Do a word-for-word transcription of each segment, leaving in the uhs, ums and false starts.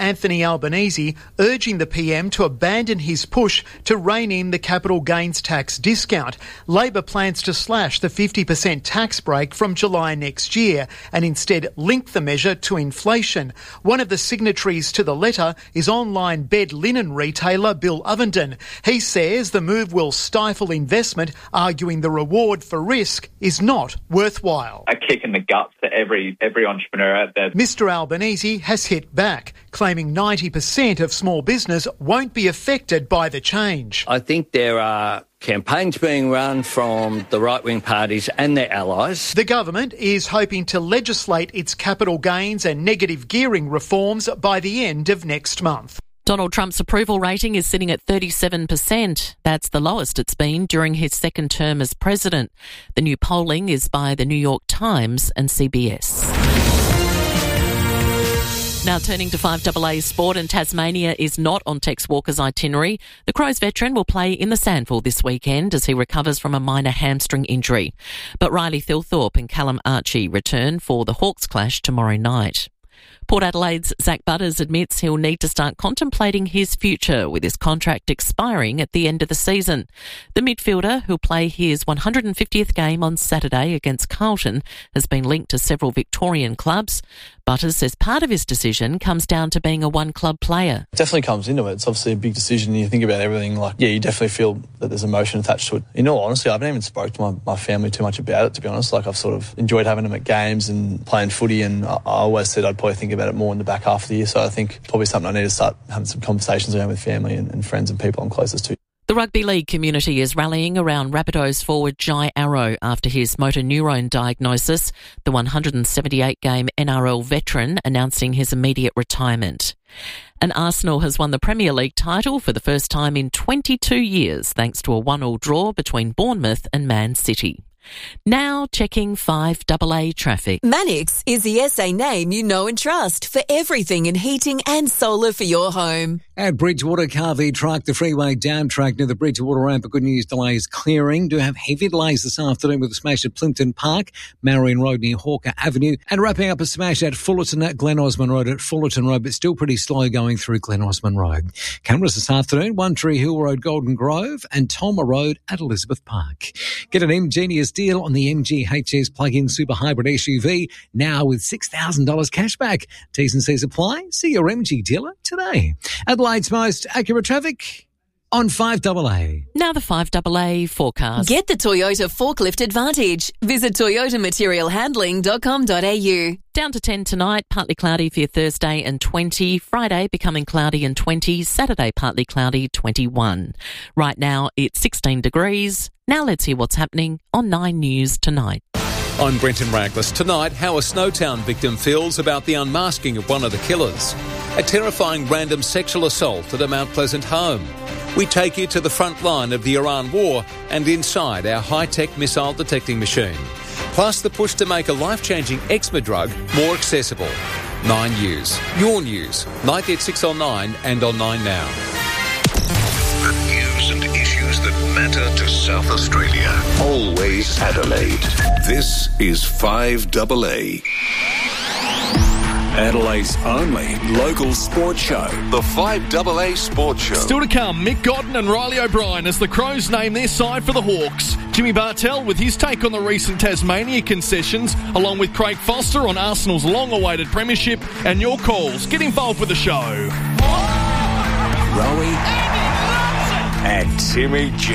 Anthony Albanese urging the P M to abandon his push to rein in the capital gains tax discount. Labor plans to slash the fifty percent tax break from July next year and instead link the measure to inflation. One of the signatories to the letter is online bed linen retailer Bill Ovenden. He says the move will stifle investment, arguing the reward for risk is not worthwhile. A kick in the guts to every every entrepreneur out there. Mister Albanese has hit back, claiming ninety percent of small business won't be affected by the change. I think there are campaigns being run from the right-wing parties and their allies. The government is hoping to legislate its capital gains and negative gearing reforms by the end of next month. Donald Trump's approval rating is sitting at thirty-seven percent. That's the lowest it's been during his second term as president. The new polling is by the New York Times and C B S. Now turning to five A A sport, and Tasmania is not on Tex Walker's itinerary. The Crows veteran will play in the Sandful this weekend as he recovers from a minor hamstring injury. But Riley Thilthorpe and Callum Archie return for the Hawks clash tomorrow night. Port Adelaide's Zach Butters admits he'll need to start contemplating his future with his contract expiring at the end of the season. The midfielder, who'll play his one hundred fiftieth game on Saturday against Carlton, has been linked to several Victorian clubs. Butters says part of his decision comes down to being a one-club player. It definitely comes into it. It's obviously a big decision. You think about everything, like, yeah, you definitely feel that there's emotion attached to it. In all honesty, I haven't even spoke to my, my family too much about it, to be honest. Like, I've sort of enjoyed having them at games and playing footy, and I, I always said I'd probably think about it more in the back half of the year. So I think probably something I need to start having some conversations around with family and, and friends and people I'm closest to. The rugby league community is rallying around Rabbitohs forward Jai Arrow after his motor neurone diagnosis, the one hundred seventy-eight game N R L veteran announcing his immediate retirement. And Arsenal has won the Premier League title for the first time in twenty-two years thanks to a one all draw between Bournemouth and Man City. Now checking five A A traffic. Manix is the S A name you know and trust for everything in heating and solar for your home. At Bridgewater, car v truck, the freeway down track near the Bridgewater ramp. Good news, delays clearing. Do have heavy delays this afternoon with a smash at Plimpton Park, Marion Road near Hawker Avenue, and wrapping up a smash at Fullerton at Glen Osmond Road at Fullerton Road, but still pretty slow going through Glen Osmond Road. Cameras this afternoon, One Tree Hill Road, Golden Grove, and Tolma Road at Elizabeth Park. Get an Ingenious deal on the M G H S plug-in super hybrid S U V now with six thousand dollars cash back. T's and C's apply. See your M G dealer today. Adelaide's most accurate traffic on five A A. Now the five A A forecast. Get the Toyota Forklift Advantage. Visit toyota material handling dot com dot a u. Down to ten tonight, partly cloudy for your Thursday and twenty. Friday becoming cloudy and twenty. Saturday partly cloudy, twenty-one. Right now it's sixteen degrees. Now let's hear what's happening on Nine News tonight. I'm Brenton Raglas. Tonight, how a Snowtown victim feels about the unmasking of one of the killers. A terrifying random sexual assault at a Mount Pleasant home. We take you to the front line of the Iran war and inside our high-tech missile detecting machine. Plus the push to make a life-changing eczema drug more accessible. Nine News. Your news. ninety at six on Nine and on Nine Now. The news and issues that matter to South Australia. Always Adelaide. This is five A A. Adelaide's only local sports show. The five A A Sports Show. Still to come, Mick Godden and Riley O'Brien as the Crows name their side for the Hawks. Jimmy Bartell with his take on the recent Tasmania concessions, along with Craig Foster on Arsenal's long-awaited premiership, and your calls. Get involved with the show. Rowie and Timmy G.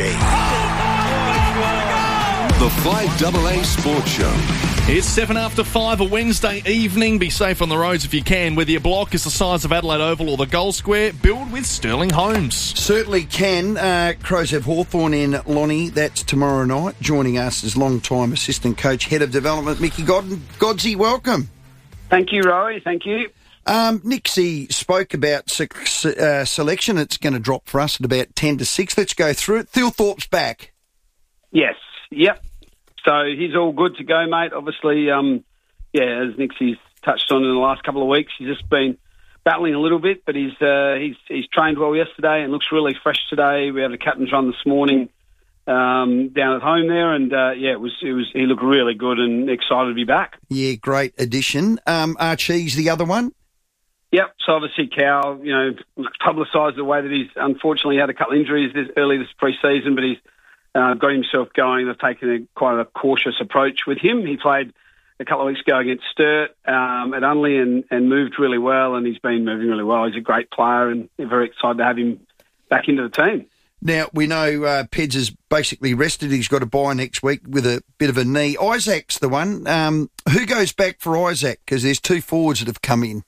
The five A A Sports Show. It's seven after five, a Wednesday evening. Be safe on the roads if you can. Whether your block is the size of Adelaide Oval or the Gold Square, build with Sterling Homes. Certainly can. Uh, Crows have Hawthorn in Lonnie. That's tomorrow night. Joining us is long-time assistant coach, head of development, Mickey Godden. Godsy, welcome. Thank you, Rory. Thank you. Um, Nixie spoke about se- uh, selection. It's going to drop for us at about ten to six. Let's go through it. Thilthorpe's back. Yes. Yep. So he's all good to go, mate. Obviously, um, yeah, as Nixie's touched on in the last couple of weeks, he's just been battling a little bit, but he's uh, he's he's trained well yesterday and looks really fresh today. We had a captain's run this morning um, down at home there, and uh, yeah, it was it was he looked really good and excited to be back. Yeah, great addition. Um, Archie's the other one. Yep, so obviously Cal, you know, publicised the way that he's unfortunately had a couple of injuries this, early this pre-season, but he's uh, got himself going. They've taken a, quite a cautious approach with him. He played a couple of weeks ago against Sturt um, at Unley and, and moved really well, and he's been moving really well. He's a great player, and they're very excited to have him back into the team. Now, we know uh, Peds is basically rested. He's got a bye next week with a bit of a knee. Isaac's the one. Um, who goes back for Isaac? Because there's two forwards that have come in.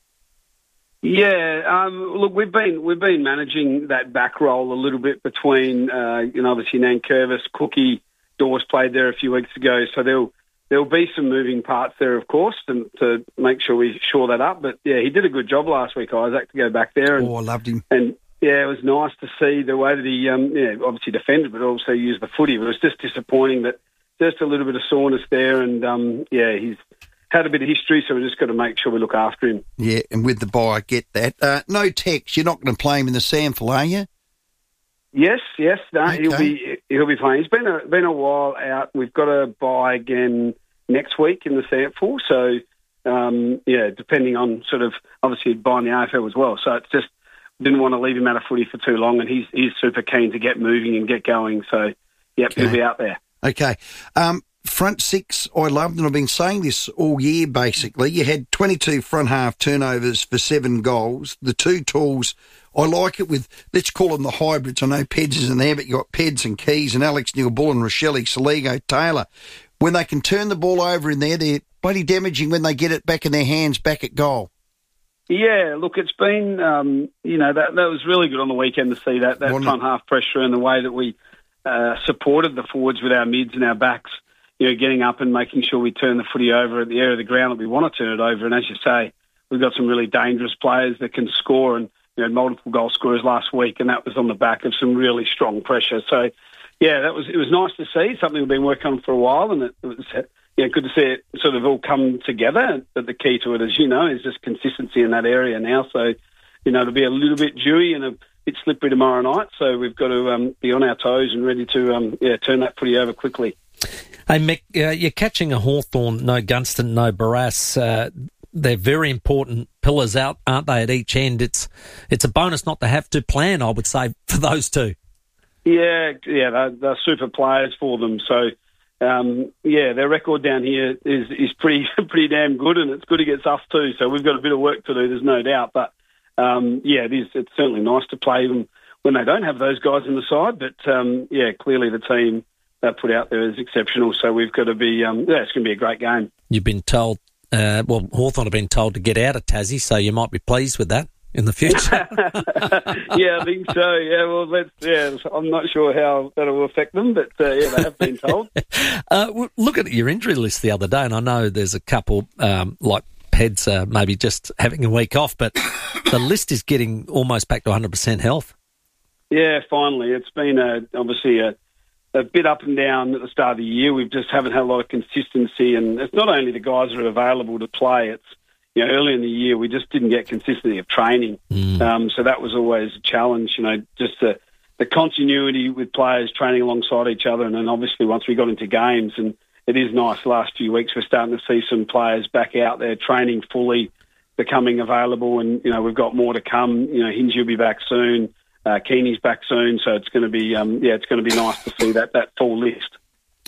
Yeah, um, look, we've been we've been managing that back roll a little bit between, uh, you know, obviously Nankervis, Cookie, Dawes played there a few weeks ago, so there'll there'll be some moving parts there, of course, to, to make sure we shore that up. But yeah, he did a good job last week, Isaac, to go back there. And, oh, I loved him. And yeah, it was nice to see the way that he, um, yeah, obviously defended, but also used the footy. But it was just disappointing that just a little bit of soreness there, and um, yeah, he's had a bit of history, so we've just got to make sure we look after him. Yeah, and with the bye, I get that. Uh, no Tex, you're not going to play him in the Sample, are you? Yes, yes, no, okay. he'll be he'll be playing. He's been a been a while out. We've got a bye again next week in the Sample, so um, yeah, depending on sort of obviously buying the A F L as well. So it's just didn't want to leave him out of footy for too long, and he's he's super keen to get moving and get going. So yep, okay. He'll be out there. Okay. Um, Front six, I loved, and I've been saying this all year, basically. You had twenty-two front half turnovers for seven goals. The two tools, I like it with, let's call them the hybrids. I know Peds isn't there, but you've got Peds and Keys and Alex Neil-Bull and Rochelle, Saligo, Taylor. When they can turn the ball over in there, they're bloody damaging when they get it back in their hands, back at goal. Yeah, look, it's been, um, you know, that that was really good on the weekend to see that, that Wasn't front it? half pressure and the way that we uh, supported the forwards with our mids and our backs. You know, getting up and making sure we turn the footy over at the area of the ground that we want to turn it over. And as you say, we've got some really dangerous players that can score, and you know, multiple goal scorers last week, and that was on the back of some really strong pressure. So, yeah, that was it was nice to see, something we've been working on for a while, and it, it was yeah, good to see it sort of all come together. But the key to it, as you know, is just consistency in that area now. So, you know, it'll be a little bit dewy and a bit slippery tomorrow night, so we've got to um, be on our toes and ready to um, yeah turn that footy over quickly. Hey, Mick, uh, you're catching a Hawthorn, no Gunston, no Barrass. Uh, they're very important pillars out, aren't they, at each end? It's it's a bonus not to have to plan, I would say, for those two. Yeah, yeah, they're, they're super players for them. So, um, yeah, their record down here is is pretty pretty damn good, and it's good against us too. So we've got a bit of work to do, there's no doubt. But, um, yeah, it is, it's certainly nice to play them when they don't have those guys in the side. But, um, yeah, clearly the team that put out there is exceptional, so we've got to be, um, yeah, it's going to be a great game. You've been told, uh, well, Hawthorn have been told to get out of Tassie, so you might be pleased with that in the future. Yeah, I think so, yeah, well, let's, yeah, I'm not sure how that will affect them, but, uh, yeah, they have been told. uh, look at your injury list the other day, and I know there's a couple, um, like Peds, uh, maybe just having a week off, but the list is getting almost back to one hundred percent health. Yeah, finally. It's been, a, obviously, a a bit up and down at the start of the year. We just haven't had a lot of consistency, and it's not only the guys that are available to play. It's, you know, early in the year we just didn't get consistency of training, mm. um, so that was always a challenge. You know, just the, the continuity with players training alongside each other, and then obviously once we got into games, and it is nice. The last few weeks we're starting to see some players back out there training fully, becoming available, and you know we've got more to come. You know, Hinge will be back soon. Uh, Keeney's back soon, so it's going to be um, yeah, it's going to be nice to see that that full list.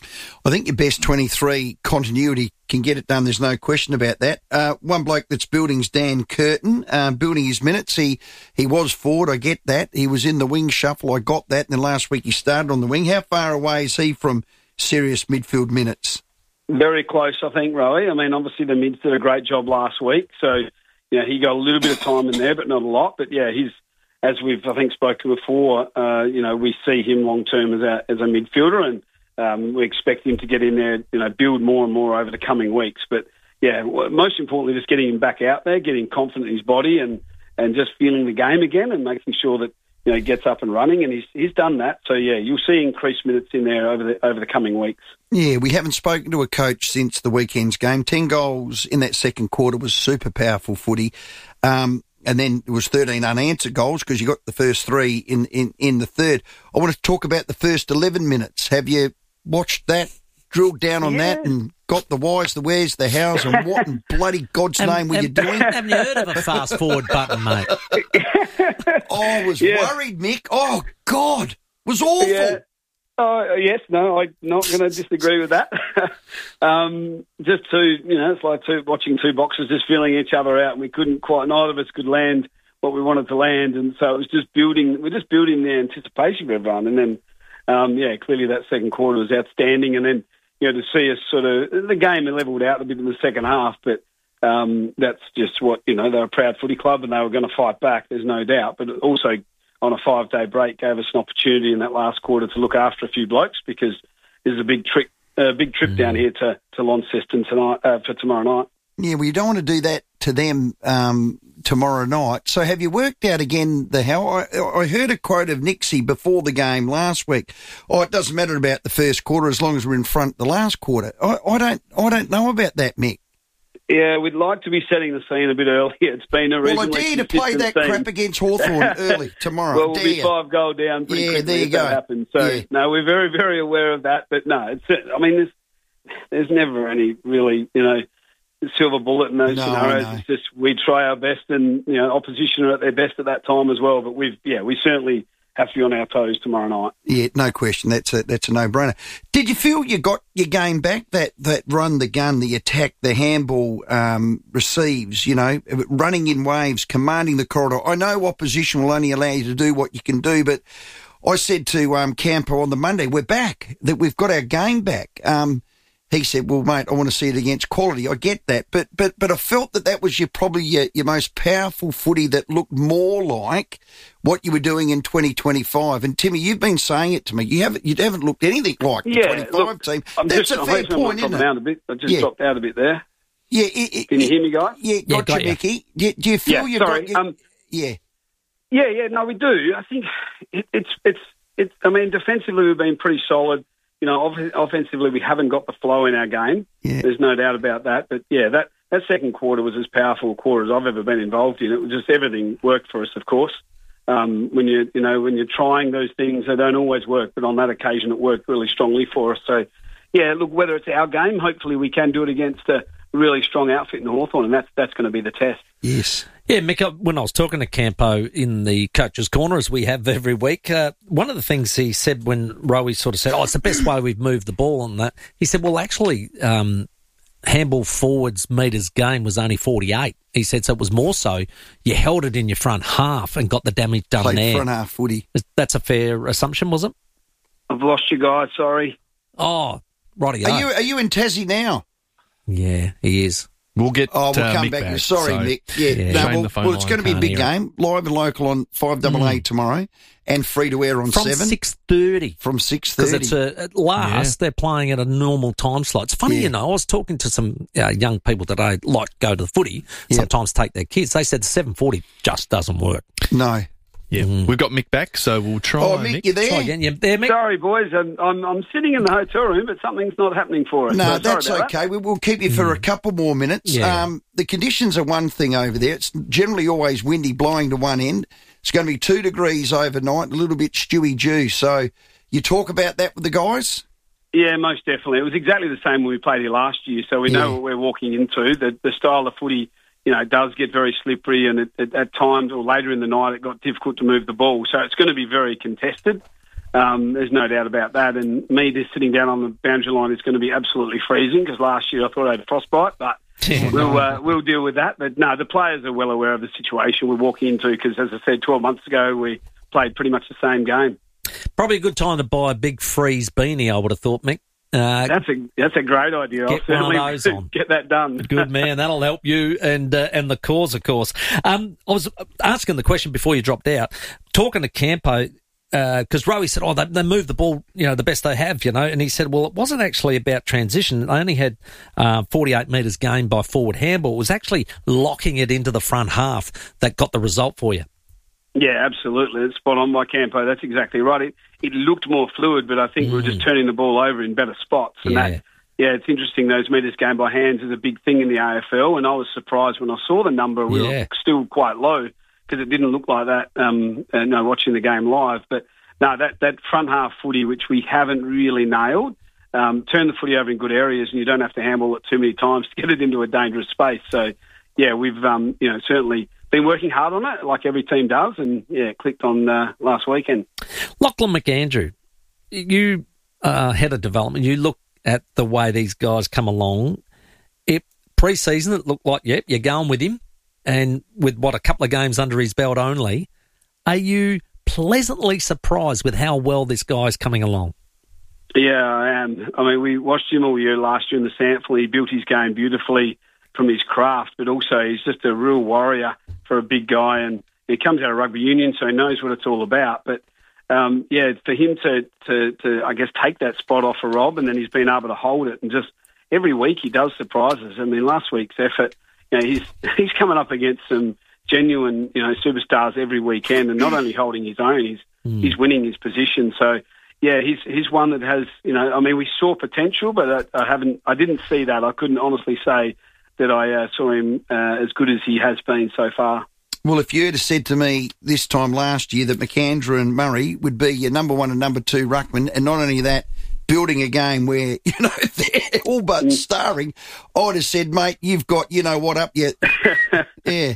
I think your best twenty-three continuity can get it done. There's no question about that. Uh, one bloke that's building's Dan Curtin, uh, building his minutes. He he was forward. I get that. He was in the wing shuffle. I got that. And then last week he started on the wing. How far away is he from serious midfield minutes? Very close, I think, Rowie. I mean, obviously the mids did a great job last week, so you know he got a little bit of time in there, but not a lot. But yeah, he's. As we've, I think, spoken before, uh, you know, we see him long-term as a, as a midfielder, and um, we expect him to get in there, you know, build more and more over the coming weeks. But, yeah, most importantly, just getting him back out there, getting confident in his body and, and just feeling the game again and making sure that, you know, he gets up and running, and he's he's done that. So, yeah, you'll see increased minutes in there over the over the coming weeks. Yeah, we haven't spoken to a coach since the weekend's game. Ten goals in that second quarter was super powerful footy. Um And then it was thirteen unanswered goals because you got the first three in, in, in the third. I want to talk about the first eleven minutes. Have you watched that, drilled down on yeah. that and got the whys, the wheres, the hows, and what in bloody God's name were you doing? Haven't you heard of a fast forward button, mate? I was Yeah. worried, Mick. Oh, God. It was awful. Yeah. Oh, yes, no, I'm not going to disagree with that. um, just two, you know, it's like two, watching two boxers just feeling each other out, and we couldn't quite, neither of us could land what we wanted to land, and so it was just building, we're just building the anticipation for everyone, and then, um, yeah, clearly that second quarter was outstanding, and then, you know, to see us sort of, the game leveled out a bit in the second half, but um, that's just what, you know, they're a proud footy club, and they were going to fight back, there's no doubt, but also on a five-day break gave us an opportunity in that last quarter to look after a few blokes, because there's a big trick, uh, big trip mm. down here to, to Launceston tonight, uh, for tomorrow night. Yeah, well, you don't want to do that to them um, tomorrow night. So have you worked out again the how? I, I heard a quote of Nixie before the game last week. Oh, it doesn't matter about the first quarter as long as we're in front the last quarter. I, I don't I don't know about that, Mick. Yeah, we'd like to be setting the scene a bit earlier. It's been a reasonably Well, I dare you to play that scene. crap against Hawthorn early tomorrow. Well, we'll dare be you. five goal down pretty Yeah, quickly there you if go. that happens. So, Yeah. no, we're very, very aware of that. But, no, it's. I mean, there's, there's never any really, you know, silver bullet in those No, scenarios. no. It's just we try our best, and, you know, opposition are at their best at that time as well. But, we've, yeah, we certainly have to be on our toes tomorrow night. Yeah, no question. That's a that's a no-brainer. Did you feel you got your game back? That that run, the gun, the attack, the handball um, receives. You know, running in waves, commanding the corridor. I know opposition will only allow you to do what you can do, but I said to um, Campo on the Monday, we're back. That we've got our game back. Um, he said, "Well, mate, I want to see it against quality." I get that, but but but I felt that that was your probably your, your most powerful footy that looked more like what you were doing in twenty twenty-five. And Timmy, you've been saying it to me. You haven't you haven't looked anything like the Yeah, twenty-five look, team. I'm That's just, a fair I'm point, isn't dropping it? out a bit. I just Yeah. dropped out a bit there. Yeah, it, it, Can you it- hear me, guys? Yeah, Yeah, gotcha, got you. Mickey. Do, do you feel Yeah, you sorry. got your, Um, yeah. Yeah, yeah, no, we do. I think it, it's, it's, it's. I mean, defensively we've been pretty solid. You know, off- offensively we haven't got the flow in our game. Yeah. There's no doubt about that. But yeah, that, that second quarter was as powerful a quarter as I've ever been involved in. It was just everything worked for us, of course. Um, when you, you know, when you're trying those things, they don't always work. But on that occasion, it worked really strongly for us. So, yeah, look, whether it's our game, hopefully we can do it against a really strong outfit in Hawthorn, and that's that's going to be the test. Yes. Yeah, Mick, uh, when I was talking to Campo in the Coach's Corner, as we have every week, uh, one of the things he said when Rowie sort of said, oh, it's the best way we've moved the ball on that, he said, well, actually, um, handball forwards metres game was only forty-eight. He said, so it was more so you held it in your front half and got the damage done Played there. front half footy. Is- That's a fair assumption, was it? I've lost you guys, sorry. Oh, righty. Are you are you in Tassie now? Yeah, he is. We'll get Oh, we'll uh, come Mick back. back. Sorry, So- Mick. Yeah, Yeah. no, Shame well, the phone well, it's line going to be a can't big hear it. game, live and local on five double A Mm. tomorrow, and free to air on From seven six thirty. from six Because thirty. it's a, at last, they're playing at a normal time slot. It's funny, Yeah. you know, I was talking to some uh, young people today, like to go to the footy, Yeah. sometimes take their kids. They said seven forty just doesn't work. No. Yeah, we've got Mick back, so we'll try. Oh, Mick, you there? Try again. You there, Mick? Sorry, boys. I'm, I'm I'm sitting in the hotel room, but something's not happening for us. No, So sorry that's about okay. We will keep you for a couple more minutes. Yeah. Um, the conditions are one thing over there. It's generally always windy, blowing to one end. It's going to be two degrees overnight, a little bit stewy dew. So you talk about that with the guys? that. Yeah, most definitely. It was exactly the same when we played here last year, so we Yeah. know what we're walking into. The, the style of footy, you know, does get very slippery, and it, it, at times or later in the night, it got difficult to move the ball. So it's going to be very contested. Um, there's no doubt about that. And me just sitting down on the boundary line is going to be absolutely freezing, because last year I thought I had frostbite, but we'll uh, we'll deal with that. But no, the players are well aware of the situation we're walking into, because, as I said, twelve months ago we played pretty much the same game. Probably a good time to buy a big freeze beanie, I would have thought, Mick. Uh, That's a that's a great idea. I'll Get one of certainly those on. get that done. Good man, that'll help you and uh, and the cause, of course. Um, I was asking the question before you dropped out, talking to Campo, because Rowie said, oh, they, they moved the ball, you know, the best they have, you know, and he said, well, it wasn't actually about transition. They only had uh, forty-eight metres gained by forward handball. It was actually locking it into the front half that got the result for you. Yeah, absolutely. It's spot on by Campo. That's exactly right. It, it looked more fluid, but I think we were just turning the ball over in better spots. And Yeah. that, yeah, it's interesting. Those metres gained by hands is a big thing in the A F L, and I was surprised when I saw the number. We Yeah. were still quite low, because it didn't look like that, um, uh, no, watching the game live. But no, that, that front half footy, which we haven't really nailed, um, turn the footy over in good areas, and you don't have to handle it too many times to get it into a dangerous space. So, yeah, we've um, you know certainly been working hard on it, like every team does, and yeah, clicked on uh, last weekend. Lachlan McAndrew, you uh, head of development. You look at the way these guys come along. It pre-season, it looked like yep, you're going with him, and with what a couple of games under his belt only, are you pleasantly surprised with how well this guy's coming along? Yeah, I am. I mean, we watched him all year last year in the Sandful. He built his game beautifully from his craft, but also he's just a real warrior for a big guy, and he comes out of rugby union, so he knows what it's all about. But um, yeah, for him to, to, to, I guess, take that spot off of Rob, and then he's been able to hold it, and just every week he does surprise us. I mean, last week's effort, you know, he's he's coming up against some genuine, you know, superstars every weekend, and not only holding his own, he's mm. he's winning his position. So yeah, he's he's one that has, you know, I mean, we saw potential, but I, I haven't, I didn't see that. I couldn't honestly say that I uh, saw him uh, as good as he has been so far. Well, if you had said to me this time last year that McAndrew and Murray would be your number one and number two ruckman, and not only that, building a game where, you know, they're all but mm. starring, I'd have said, mate, you've got, you know what, up yet. Yeah.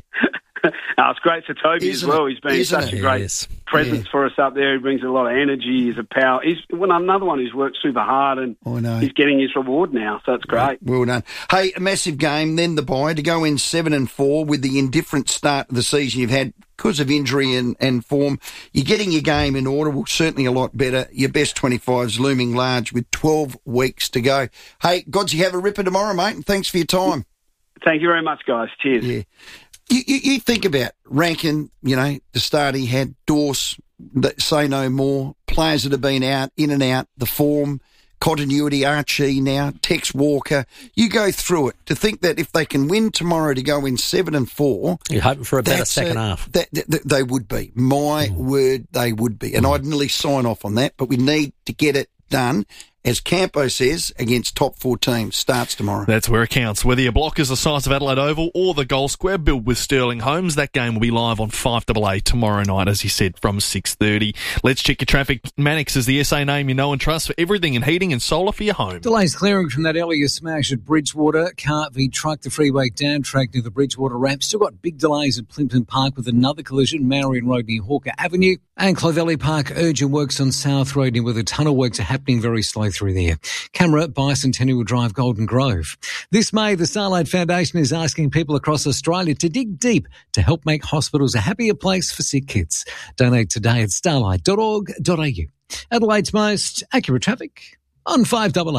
No, it's great for Toby Isn't as well. He's been Isn't such it? a great yes. presence yeah. for us up there. He brings a lot of energy. He's a power. He's well, another one who's worked super hard, and oh, no. he's getting his reward now. So it's great. Well done. Hey, a massive game. Then the bye to go in seven and four with the indifferent start of the season you've had because of injury and, and form. You're getting your game in order. Well, certainly a lot better. Your best twenty-five's looming large with twelve weeks to go. Hey, Godsy, have a ripper tomorrow, mate, and thanks for your time. Thank you very much, guys. Cheers. Yeah. You, you, you think about Rankin, you know, the start he had, Dorse, say no more, players that have been out, in and out, the form, continuity, Archie now, Tex Walker. You go through it to think that if they can win tomorrow to go in seven and four. You're hoping for a better second a, half. That, that, that they would be. My mm. word, they would be. And mm. I'd nearly sign off on that, but we need to get it done. As Campo says, against top four teams, starts tomorrow. That's where it counts. Whether your block is the size of Adelaide Oval or the Goal Square, built with Sterling Homes, that game will be live on five A A tomorrow night, as he said, from six thirty. Let's check your traffic. Mannix is the S A name you know and trust for everything in heating and solar for your home. Delays clearing from that earlier smash at Bridgewater. Car v truck the freeway down track near the Bridgewater ramp. Still got big delays at Plimpton Park with another collision, Marion Road near Hawker Avenue. And Clovelly Park, urgent works on South Road near where the tunnel works are happening very slow through there. Camera, Bicentennial Drive, Golden Grove. This May, the Starlight Foundation is asking people across Australia to dig deep to help make hospitals a happier place for sick kids. Donate today at starlight dot org dot a u. Adelaide's most accurate traffic on five A A.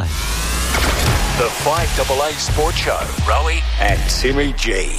The five A A Sports Show, Rowie and Timmy G.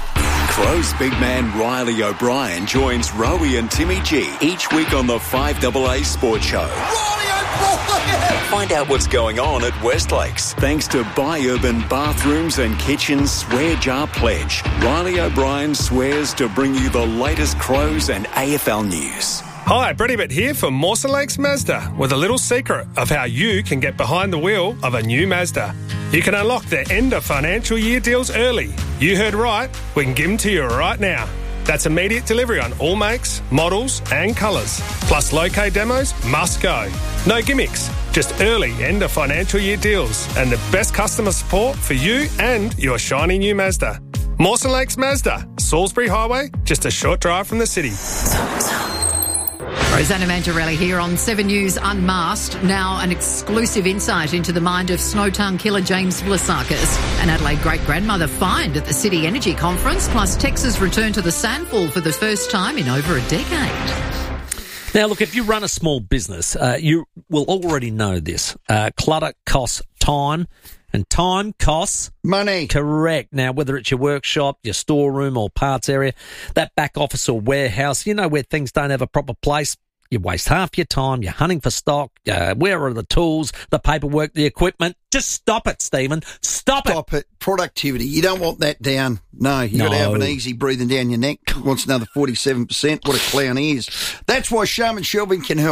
Crows big man Riley O'Brien joins Rowie and Timmy G each week on the five A A Sports Show. Riley O'Brien! Find out what's going on at Westlakes. Thanks to Buy Urban Bathrooms and Kitchens Swear Jar Pledge. Riley O'Brien swears to bring you the latest Crows and A F L news. Hi, Brett Hibbert here from Mawson Lakes Mazda with a little secret of how you can get behind the wheel of a new Mazda. You can unlock the end of financial year deals early. You heard right, we can give them to you right now. That's immediate delivery on all makes, models and colours. Plus low-K demos must go. No gimmicks, just early end of financial year deals and the best customer support for you and your shiny new Mazda. Mawson Lakes Mazda, Salisbury Highway, just a short drive from the city. Rosanna Mantarelli here on Seven News Unmasked. Now an exclusive insight into the mind of Snowtown killer James Vlasakis. An Adelaide great-grandmother fined at the City Energy Conference, plus Texas return to the Sandful for the first time in over a decade. Now, look, if you run a small business, uh, you will already know this. Uh, clutter costs time, and time costs money. Correct. Now, whether it's your workshop, your storeroom or parts area, that back office or warehouse, you know, where things don't have a proper place, you waste half your time, you're hunting for stock, uh, where are the tools, the paperwork, the equipment. Just stop it, Stephen. Stop it. Stop it. Productivity. You don't want that down. No, you've no. got to have an easy breathing down your neck. Wants another forty-seven percent. What a clown he is. That's why Sharman Shelving can help.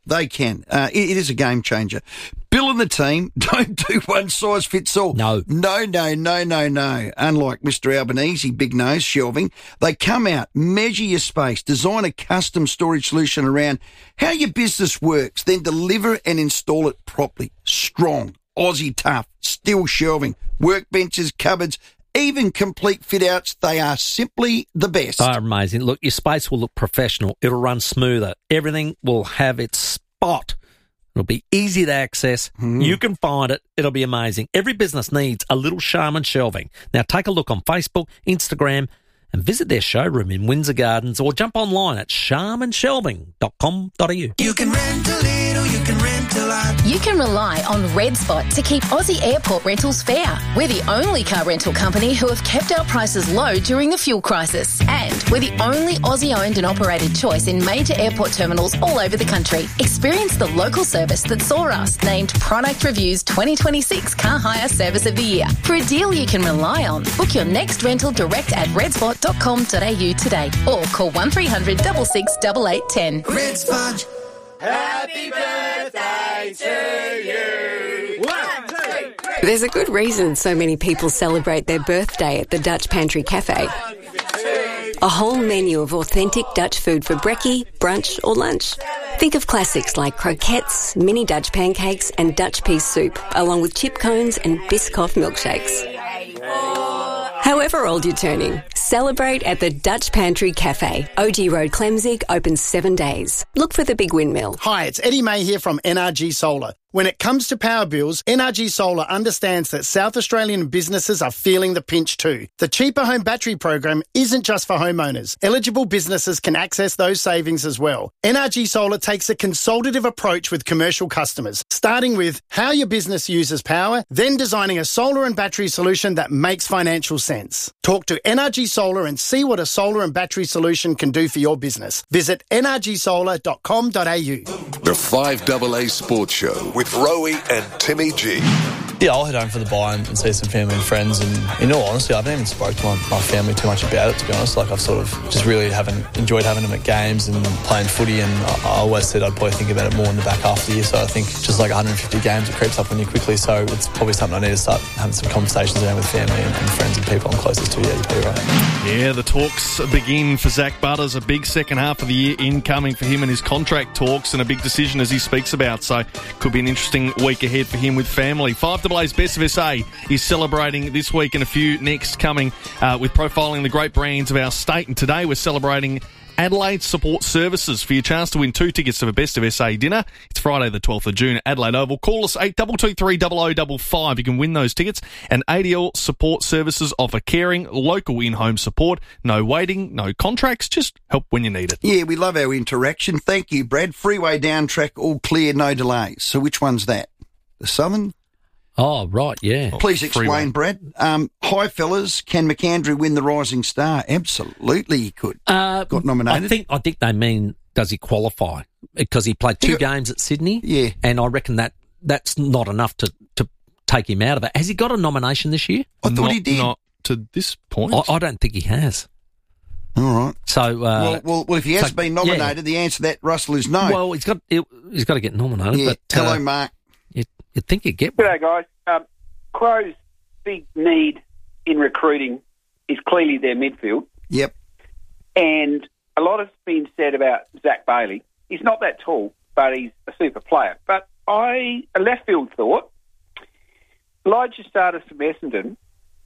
they can. Uh, it, it is a game changer. Bill and the team don't do one size fits all. No. No, no, no, no, no. Unlike Mister Albanese, Big Nose Shelving, they come out, measure your space, design a custom storage solution around how your business works, then deliver and install it properly. Strong, Aussie tough, steel shelving, workbenches, cupboards, even complete fit-outs. They are simply the best. They're amazing. Look, your space will look professional. It'll run smoother. Everything will have its spot. It'll be easy to access. Mm. You can find it. It'll be amazing. Every business needs a little Charmin shelving. Now take a look on Facebook, Instagram, and visit their showroom in Windsor Gardens or jump online at charmin shelving dot com dot a u. You can rent a little, you can rent a lot. You can rely on Red Spot to keep Aussie airport rentals fair. We're the only car rental company who have kept our prices low during the fuel crisis. And we're the only Aussie-owned and operated choice in major airport terminals all over the country. Experience the local service that saw us named Product Review's twenty twenty-six Car Hire Service of the Year. For a deal you can rely on, book your next rental direct at red spot dot com dot a u today or call one three hundred six six eight eight one zero. Red Spot. Happy birthday to you. One, two, three. There's a good reason so many people celebrate their birthday at the Dutch Pantry Cafe. A whole menu of authentic Dutch food for brekkie, brunch or lunch. Think of classics like croquettes, mini Dutch pancakes and Dutch pea soup, along with chip cones and Biscoff milkshakes. However old you're turning, celebrate at the Dutch Pantry Cafe. O G Road, Clemzig, open seven days. Look for the big windmill. Hi, it's Eddie May here from N R G Solar. When it comes to power bills, N R G Solar understands that South Australian businesses are feeling the pinch too. The Cheaper Home Battery program isn't just for homeowners. Eligible businesses can access those savings as well. N R G Solar takes a consultative approach with commercial customers, starting with how your business uses power, then designing a solar and battery solution that makes financial sense. Talk to N R G Solar and see what a solar and battery solution can do for your business. Visit n r g solar dot com dot a u. The five A A Sports Show with Rowie and Timmy G. Yeah, I'll head home for the buy and, and see some family and friends. And in all honesty, I haven't even spoke to my, my family too much about it, to be honest. Like, I've sort of just really haven't enjoyed having them at games and playing footy. And I, I always said I'd probably think about it more in the back half of the year. So I think just like one hundred fifty games, it creeps up on you quickly. So it's probably something I need to start having some conversations around with family and, and friends and people I'm closest to. Yeah, you're right. Yeah, the talks begin for Zach Butters. A big second half of the year incoming for him and his contract talks, and a big decision as he speaks about. So could be an interesting week ahead for him with family. five A A's Best of S A is celebrating this week and a few next coming uh, with profiling the great brands of our state. And today we're celebrating Adelaide Support Services for your chance to win two tickets to the Best of S A dinner. It's Friday the twelfth of June at Adelaide Oval. Call us eight two two three zero zero five five. You can win those tickets. And A D L Support Services offer caring, local in-home support. No waiting, no contracts, just help when you need it. Yeah, we love our interaction. Thank you, Brad. Freeway down track, all clear, no delays. So which one's that? The Southern? Oh, right, yeah. Please explain, Freeway. Brad. Um, hi, fellas. Can McAndrew win the Rising Star? Absolutely, he could. Uh, Got nominated. I think I think they mean, does he qualify? Because he played two He got- games at Sydney. Yeah. And I reckon that that's not enough to, to take him out of it. Has he got a nomination this year? I thought not, he did. Not to this point. I, I don't think he has. All right. So, uh, well, well, well, if he has so- been nominated, the answer to that, Russell, is no. Well, he's got he's got to get nominated. yeah. But, Hello, uh, Mark. You'd, you'd think he'd get one. G'day, guys. Um, Crow's big need in recruiting is clearly their midfield. Yep. And a lot has been said about Zach Bailey. He's not that tall, but he's a super player. But I, a left field thought, Elijah Startis from Essendon,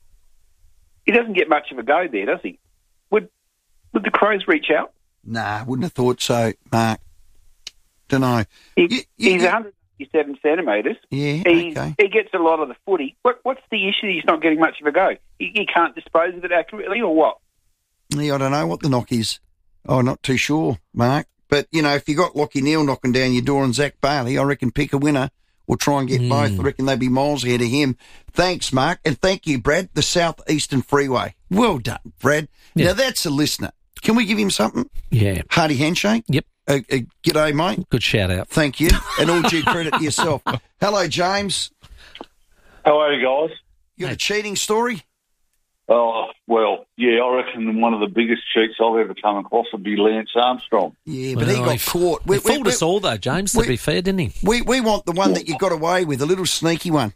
he doesn't get much of a go there, does he? Would would the Crows reach out? Nah, wouldn't have thought so, Mark. Don't know. He, You- you- he's you- one hundred seven centimetres. Yeah, He, okay. he gets a lot of the footy. What, what's the issue? He's not getting much of a go. He, he can't dispose of it accurately, or what? Yeah, I don't know what the knock is. Oh, not too sure, Mark. But, you know, if you got Lockie Neal knocking down your door and Zach Bailey, I reckon pick a winner or try and get Mm. both. I reckon they'd be miles ahead of him. Thanks, Mark. And thank you, Brad, the South Eastern Freeway. Well done, Brad. Yeah. Now, that's a listener. Can we give him something? Yeah. Hearty handshake? Yep. Uh, uh, g'day, mate. Good shout out. Thank you. And all due credit to yourself. Hello, James. How are you guys? You got a cheating story? Oh, well, yeah, I reckon one of the biggest cheats I've ever come across would be Lance Armstrong. Yeah, but well, he got he, caught. We, he fooled we, us all, though, James, we, to be fair, didn't he? We we want the one that you got away with, a little sneaky one.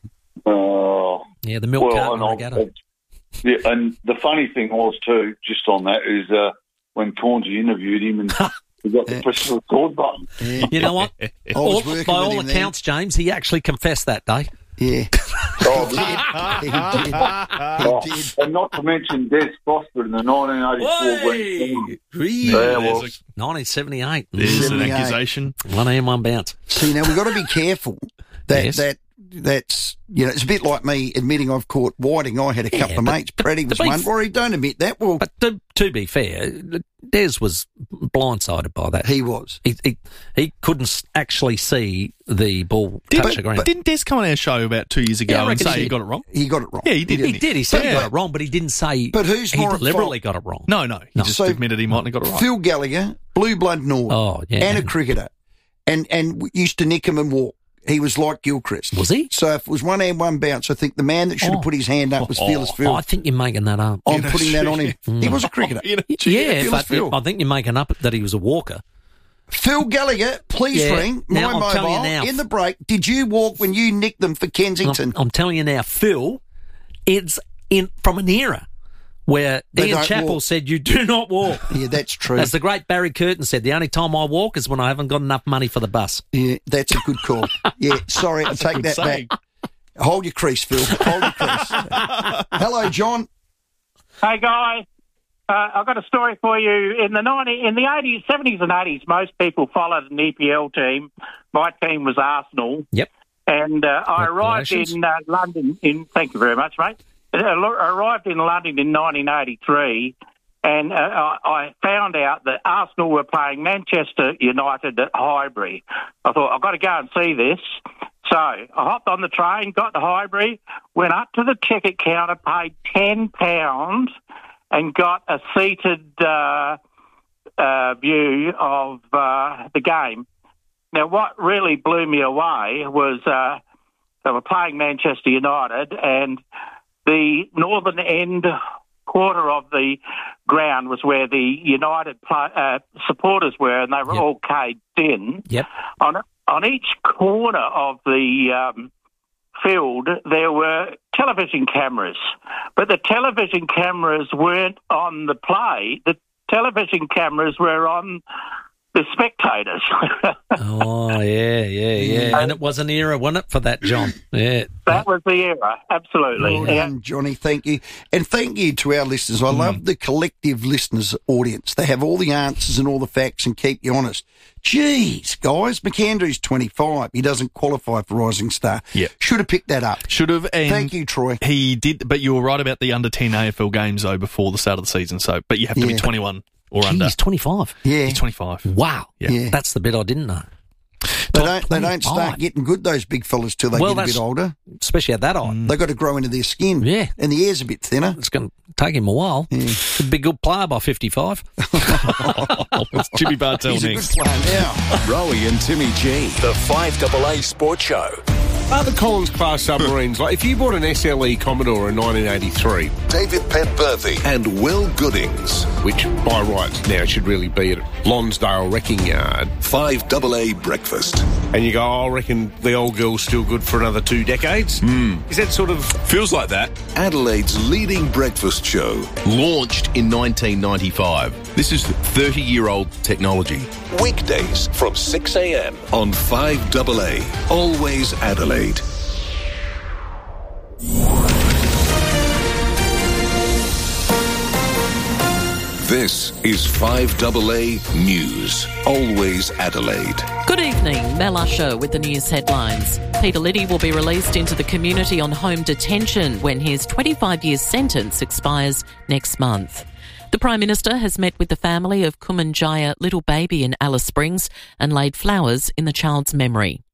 Oh. Uh, yeah, the milk well, carton regatta. Yeah, and the funny thing was, too, just on that, is uh, when Cornsey interviewed him and he got the press the record button. Yeah. You know what? all, by all accounts, then. James, he actually confessed that day. Yeah. Oh, he did. He did. Oh, he did. And not to mention Des Foster in the nineteen eighty-four Wait. Yeah, well, nineteen seventy-eight. There's an accusation. One hand, one bounce. See, now we've got to be careful that yes. that that's, you know, it's a bit like me admitting I've caught whiting. I had a couple yeah, of mates. Preddy was one. Rory, don't admit that. Well, but to, to be fair, Des was blindsided by that. He was. He he, he couldn't actually see the ball did, touch the ground. But didn't Des come on our show about two years ago yeah, and say he, he got it wrong? He got it wrong. Yeah, he did. He, he? he did. He said yeah. he got it wrong, but he didn't say. But who's he more deliberately got it wrong? No, no. He no. just so admitted he mightn't have got it right. Phil Gallagher, blue blood Nord, oh, yeah, and a cricketer, and and used to nick him and walk. He was like Gilchrist. Was he? So if it was one hand, one bounce, I think the man that should have oh. put his hand up was oh. Fearless Phil. Oh, I think you're making that up. I'm putting that on him. Mm. He was a cricketer. You know, yeah, but Phil. I think you're making up that he was a walker. Phil Gallagher, please yeah. ring now, my I'm mobile now, in the break. Did you walk when you nicked them for Kensington? I'm, I'm telling you now, Phil, it's in from an era where they Ian Chappell walk. said you do not walk. Yeah, that's true. As the great Barry Curtin said, the only time I walk is when I haven't got enough money for the bus. Yeah, that's a good call. Yeah, sorry, I'll take that saying. back. Hold your crease, Phil. Hold your crease. Hello, John. Hey, guys. Uh, I've got a story for you. In the ninety, in the eighties, seventies and eighties, most people followed an E P L team. My team was Arsenal. Yep. And uh, I arrived in uh, London in... Thank you very much, mate. I arrived in London in nineteen eighty-three, and uh, I found out that Arsenal were playing Manchester United at Highbury. I thought, I've got to go and see this. So I hopped on the train, got to Highbury, went up to the ticket counter, paid ten pounds, and got a seated uh, uh, view of uh, the game. Now, what really blew me away was uh, they were playing Manchester United, and the northern end quarter of the ground was where the United play, uh, supporters were, and they were yep. all caged in. Yep. On on each corner of the um, field, there were television cameras, but the television cameras weren't on the play. The television cameras were on the spectators. oh, yeah, yeah, yeah. And it was an era, wasn't it, for that, John? Yeah. That was the era, absolutely. Well done, Johnny, thank you. And thank you to our listeners. I mm. love the collective listeners audience. They have all the answers and all the facts and keep you honest. Jeez, guys, McAndrew's twenty-five. He doesn't qualify for Rising Star. Yeah. Should have picked that up. Should have. And thank you, Troy. He did, but you were right about the under ten A F L games, though, before the start of the season. So, But you have to yeah. be twenty-one. Or Gee, under. He's twenty-five. Yeah. He's twenty-five. Wow. Yeah. yeah. That's the bit I didn't know. They don't, they don't start getting good, those big fellas, till they well, get a bit older. Especially at that eye. Mm. They've got to grow into their skin. Yeah. And the hair's a bit thinner. It's going to take him a while. Yeah. Could be a good player by fifty-five. It's Jimmy Bartell He's next. a good player now. Rowie and Timmy G, the five A A Sport Show. Are the Collins class submarines, like if you bought an S L E Commodore in nineteen eighty-three, David Petberthy and Will Goodings, which by rights now should really be at Lonsdale Wrecking Yard, five A A Breakfast. And you go, oh, I reckon the old girl's still good for another two decades? Mm. Is that sort of... Feels like that. Adelaide's leading breakfast show. Launched in nineteen ninety-five. This is thirty-year-old technology. Weekdays from six a.m. on five A A. Always Adelaide. This is five A A News. Always Adelaide. Good evening, Mel Usher with the news headlines. Peter Liddy will be released into the community on home detention when his twenty-five year sentence expires next month. The Prime Minister has met with the family of Kumanjaya little baby in Alice Springs and laid flowers in the child's memory.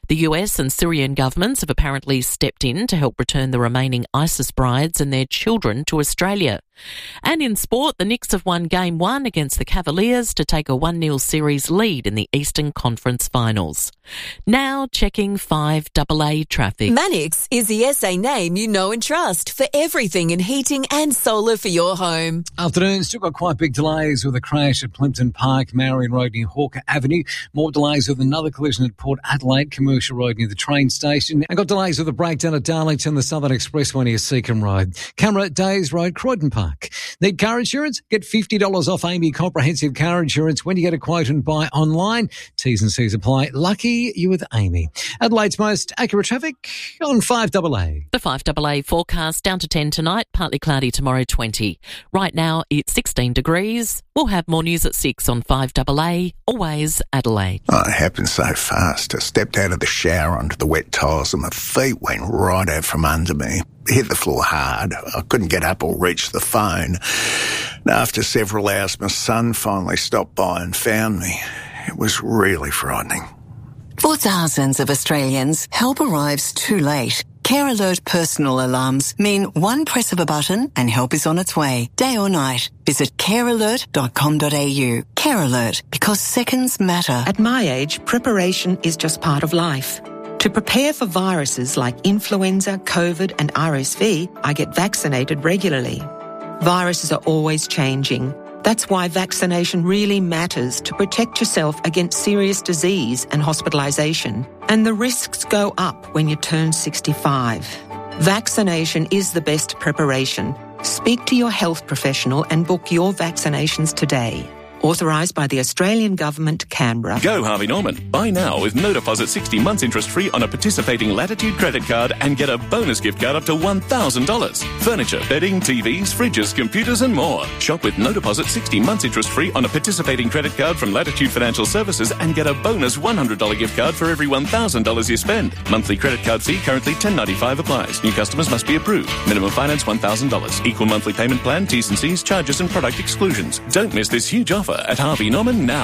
The U S and Syrian governments have apparently stepped in to help return the remaining ISIS brides and their children to Australia. And in sport, the Knicks have won Game one against the Cavaliers to take a one nil series lead in the Eastern Conference Finals. Now checking five A A traffic. Mannix is the S A name you know and trust for everything in heating and solar for your home. Afternoon, still got quite big delays with a crash at Plimpton Park, Marion Road near Hawker Avenue. More delays with another collision at Port Adelaide, Commercial Road near the train station. And got delays with a breakdown at Darlington, the Southern Expressway near Seacombe Road. Camera, Days Road, Croydon Park. Need car insurance? Get fifty dollars off Amy Comprehensive Car Insurance when you get a quote and buy online. T's and C's apply. Lucky you with Amy. Adelaide's most accurate traffic on five A A. The five A A forecast down to ten tonight, partly cloudy tomorrow twenty. Right now it's sixteen degrees. We'll have more news at six on five A A. Always Adelaide. Oh, it happened so fast. I stepped out of the shower onto the wet tiles and my feet went right out from under me. Hit the floor hard. I couldn't get up or reach the phone. And after several hours, my son finally stopped by and found me. It was really frightening. For thousands of Australians, help arrives too late. Care Alert personal alarms mean one press of a button and help is on its way, day or night. Visit care alert dot com dot a u. Care Alert, because seconds matter. At my age, preparation is just part of life. To prepare for viruses like influenza, COVID and R S V, I get vaccinated regularly. Viruses are always changing. That's why vaccination really matters to protect yourself against serious disease and hospitalisation. And the risks go up when you turn sixty-five. Vaccination is the best preparation. Speak to your health professional and book your vaccinations today. Authorised by the Australian Government, Canberra. Go Harvey Norman. Buy now with no deposit sixty months interest free on a participating Latitude credit card and get a bonus gift card up to one thousand dollars. Furniture, bedding, T Vs, fridges, computers and more. Shop with no deposit sixty months interest free on a participating credit card from Latitude Financial Services and get a bonus one hundred dollars gift card for every one thousand dollars you spend. Monthly credit card fee currently ten dollars ninety-five applies. New customers must be approved. Minimum finance one thousand dollars. Equal monthly payment plan, T's and C's, charges and product exclusions. Don't miss this huge offer at Harvey Norman now.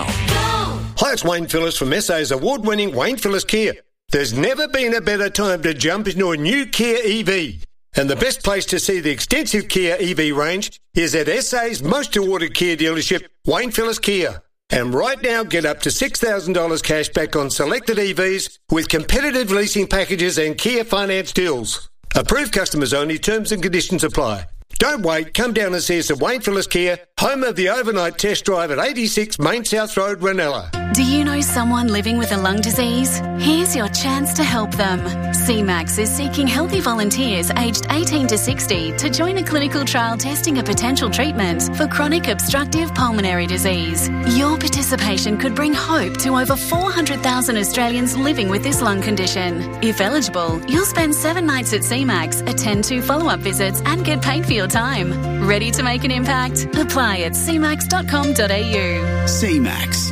Hi, it's Wayne Phillips from S A's award-winning Wayne Phillips Kia. There's never been a better time to jump into a new Kia E V. And the best place to see the extensive Kia E V range is at S A's most awarded Kia dealership, Wayne Phillips Kia. And right now, get up to six thousand dollars cash back on selected E Vs with competitive leasing packages and Kia finance deals. Approved customers only, terms and conditions apply. Don't wait, come down and see us at Wayne Phillips Kia, home of the overnight test drive at eighty-six Main South Road, Ranella. Do you know someone living with a lung disease? Here's your chance to help them. C MAX is seeking healthy volunteers aged eighteen to sixty to join a clinical trial testing a potential treatment for chronic obstructive pulmonary disease. Your participation could bring hope to over four hundred thousand Australians living with this lung condition. If eligible, you'll spend seven nights at C MAX, attend two follow-up visits and get paid for your time. Ready to make an impact? Apply at c max dot com dot a u. C MAX.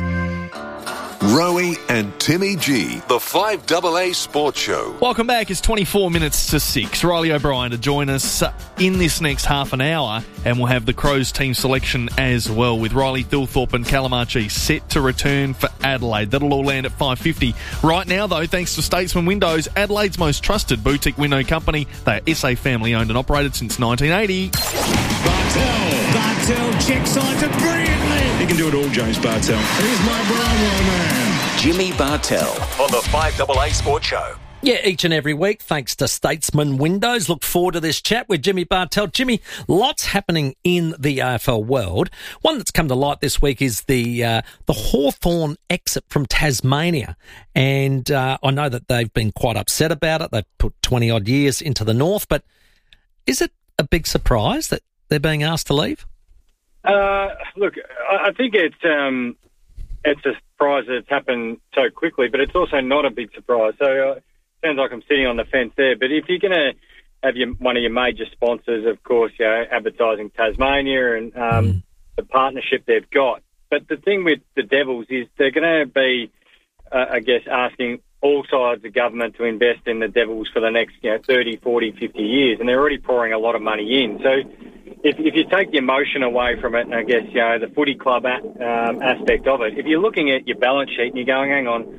Rowie and Timmy G, the five A A Sports Show. Welcome back. It's twenty-four minutes to six. Riley O'Brien to join us in this next half an hour, and we'll have the Crows team selection as well, with Riley Thilthorpe and Calamachi set to return for Adelaide. That'll all land at five fifty. Right now, though, thanks to Statesman Windows, Adelaide's most trusted boutique window company. They are S A family owned and operated since nineteen eighty. Bartel. Bartel check sides it brilliantly. He can do it all, James Bartel. Here's my Brownlow man. Jimmy Bartel on the five A A Sports Show. Yeah, each and every week, thanks to Statesman Windows. Look forward to this chat with Jimmy Bartel. Jimmy, lots happening in the A F L world. One that's come to light this week is the uh, the Hawthorn exit from Tasmania. And uh, I know that they've been quite upset about it. They've put twenty-odd years into the north. But is it a big surprise that they're being asked to leave? Uh, look, I think it's um, it's a surprise that it's happened so quickly, but it's also not a big surprise. So uh, it sounds like I'm sitting on the fence there. But if you're going to have your, one of your major sponsors, of course, you know, Advertising Tasmania and um, mm. the partnership they've got. But the thing with the Devils is they're going to be, uh, I guess, asking all sides of government to invest in the Devils for the next, you know, thirty, forty, fifty years, and they're already pouring a lot of money in. So if, if you take the emotion away from it, and I guess, you know, the footy club at, um, aspect of it, if you're looking at your balance sheet and you're going, hang on,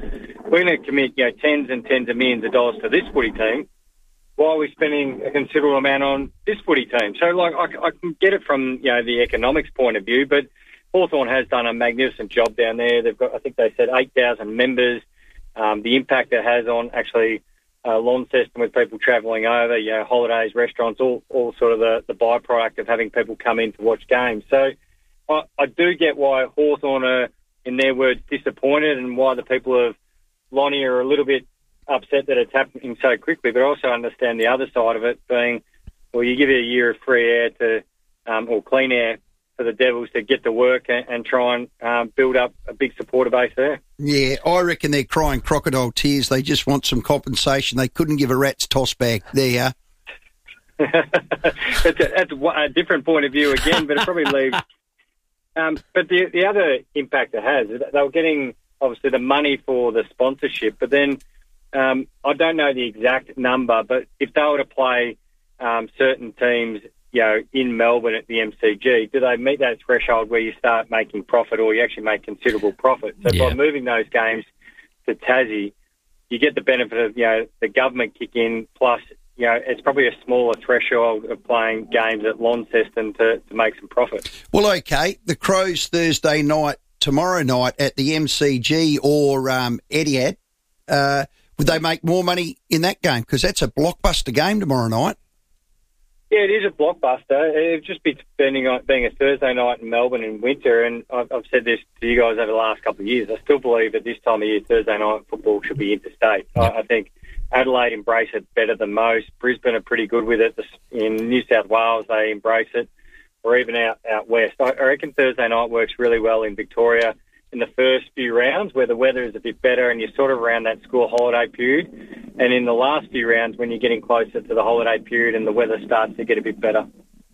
we're going to commit, you know, tens and tens of millions of dollars to this footy team, why are we spending a considerable amount on this footy team? So, like, I, I can get it from, you know, the economics point of view, but Hawthorn has done a magnificent job down there. They've got, I think they said, eight thousand members. Um, the impact it has on actually uh, Launceston with people travelling over, you know, holidays, restaurants, all, all sort of the, the byproduct of having people come in to watch games. So I, I do get why Hawthorn are, in their words, disappointed, and why the people of Lonnie are a little bit upset that it's happening so quickly, but I also understand the other side of it being, well, you give it a year of free air to, um, or clean air for the Devils to get to work and, and try and um, build up a big supporter base there. Yeah, I reckon they're crying crocodile tears. They just want some compensation. They couldn't give a rat's toss back there. that's, a, that's a different point of view again, but it probably leaves... Um, but the, the other impact it has is that they were getting, obviously, the money for the sponsorship, but then Um, I don't know the exact number, but if they were to play um, certain teams, you know, in Melbourne at the M C G, do they meet that threshold where you start making profit, or you actually make considerable profit? So yeah. by moving those games to Tassie, you get the benefit of, you know, the government kick in, plus, you know, it's probably a smaller threshold of playing games at Launceston to, to make some profit. Well, okay, the Crows Thursday night, tomorrow night at the M C G or um, Etihad, uh, would they make more money in that game? Because that's a blockbuster game tomorrow night. Yeah, it is a blockbuster. It'd just be depending on being a Thursday night in Melbourne in winter, and I've, I've said this to you guys over the last couple of years. I still believe that this time of year, Thursday night football should be interstate. Yep. I, I think Adelaide embrace it better than most. Brisbane are pretty good with it. In New South Wales, they embrace it, or even out, out west. I, I reckon Thursday night works really well in Victoria in the first few rounds where the weather is a bit better and you're sort of around that school holiday period. And in the last few rounds when you're getting closer to the holiday period and the weather starts to get a bit better.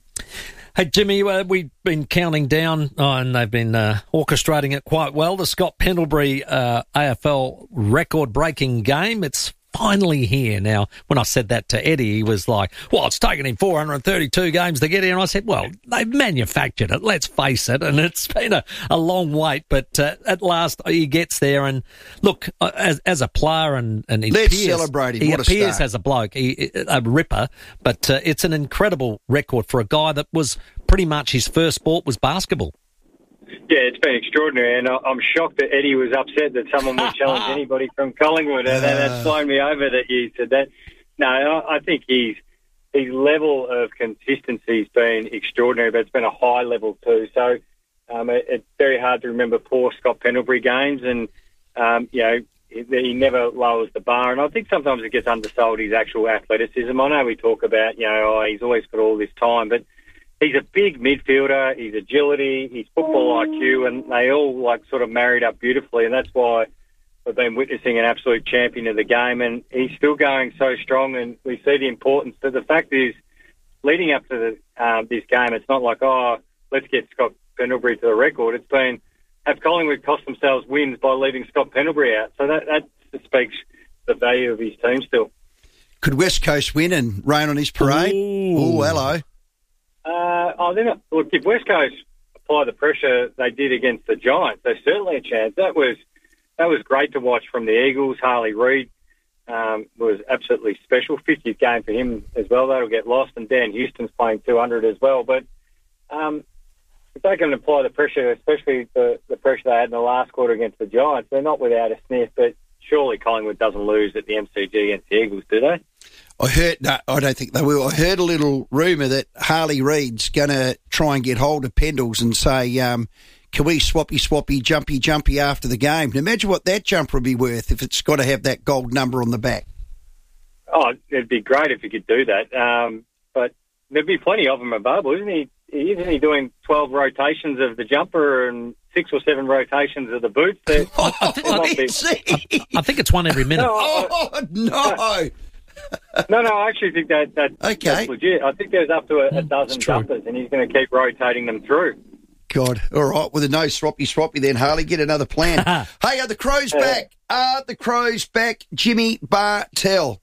Hey, Jimmy, uh, we've been counting down, oh, and they've been uh, orchestrating it quite well, the Scott Pendlebury uh, A F L record-breaking game. It's finally here. Now, when I said that to Eddie, he was like, well, it's taken him four hundred thirty-two games to get here. And I said, well, they've manufactured it, let's face it. And it's been a, a long wait, but uh, at last he gets there. And look, uh, as as a player, and, and he let's appears, celebrate him. He what appears a as a bloke, he, a ripper, but uh, it's an incredible record for a guy that was pretty much his first sport was basketball. Yeah, it's been extraordinary, and I'm shocked that Eddie was upset that someone would challenge anybody from Collingwood, and that's blown me over that you said that. No, I think his his level of consistency has been extraordinary, but it's been a high level too. So um, it, it's very hard to remember poor Scott Pendlebury games, and um, you know he, he never lowers the bar. And I think sometimes it gets undersold his actual athleticism. I know we talk about you know oh, he's always got all this time, but he's a big midfielder, his agility, his football I Q, and they all like sort of married up beautifully, and that's why we've been witnessing an absolute champion of the game, and he's still going so strong, and we see the importance. But the fact is, leading up to the, um, this game, it's not like, oh, let's get Scott Pendlebury to the record. It's been, have Collingwood cost themselves wins by leaving Scott Pendlebury out. So that, that speaks the value of his team still. Could West Coast win and rain on his parade? Oh, hello. Uh, oh, then, look, if West Coast apply the pressure they did against the Giants, there's certainly a chance. That was that was great to watch from the Eagles. Harley Reid um, was absolutely special. fiftieth game for him as well. That'll get lost. And Dan Houston's playing two hundred as well. But um, if they can apply the pressure, especially the, the pressure they had in the last quarter against the Giants, they're not without a sniff. But surely Collingwood doesn't lose at the M C G against the Eagles, do they? I heard, no, I don't think they will. I heard a little rumour that Harley Reid's going to try and get hold of Pendles and say, um, can we swappy, swappy, jumpy, jumpy after the game? Now, imagine what that jumper would be worth if it's got to have that gold number on the back. Oh, it'd be great if he could do that. Um, but there'd be plenty of them available, isn't he? Isn't he doing twelve rotations of the jumper and six or seven rotations of the boots? There, I, I, think, I, think, I think it's one every minute. No, oh, no. No, no, I actually think that, that okay. that's legit. I think there's up to a, a dozen jumpers, and he's going to keep rotating them through. God, all right, with a no swappy swappy then, Harley, get another plan. Hey, are the Crows uh, back? Are the Crows back? Jimmy Bartell.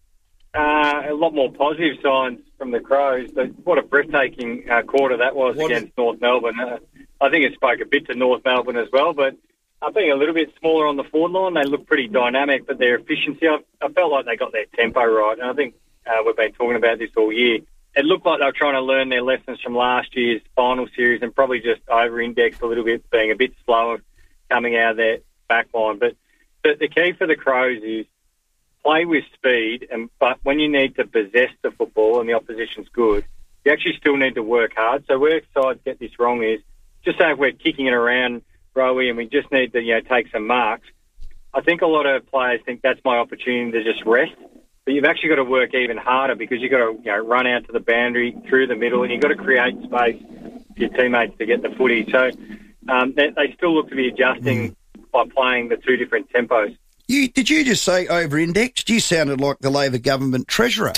Uh, a lot more positive signs from the Crows, but what a breathtaking uh, quarter that was what against a... North Melbourne. Uh, I think it spoke a bit to North Melbourne as well, but uh, being a little bit smaller on the forward line, they look pretty dynamic, but their efficiency, I, I felt like they got their tempo right. And I think uh, we've been talking about this all year. It looked like they were trying to learn their lessons from last year's final series and probably just over-indexed a little bit, being a bit slower coming out of their back line. But the, the key for the Crows is play with speed, and but when you need to possess the football and the opposition's good, you actually still need to work hard. So where sides get this wrong is, just say if we're kicking it around, Rowie, and we just need to, you know, take some marks, I think a lot of players think that's my opportunity to just rest. But you've actually got to work even harder because you've got to, you know, run out to the boundary, through the middle, and you've got to create space for your teammates to get the footy. So um, they, they still look to be adjusting mm. by playing the two different tempos. You, did you just say over-indexed? You sounded like the Labor government treasurer.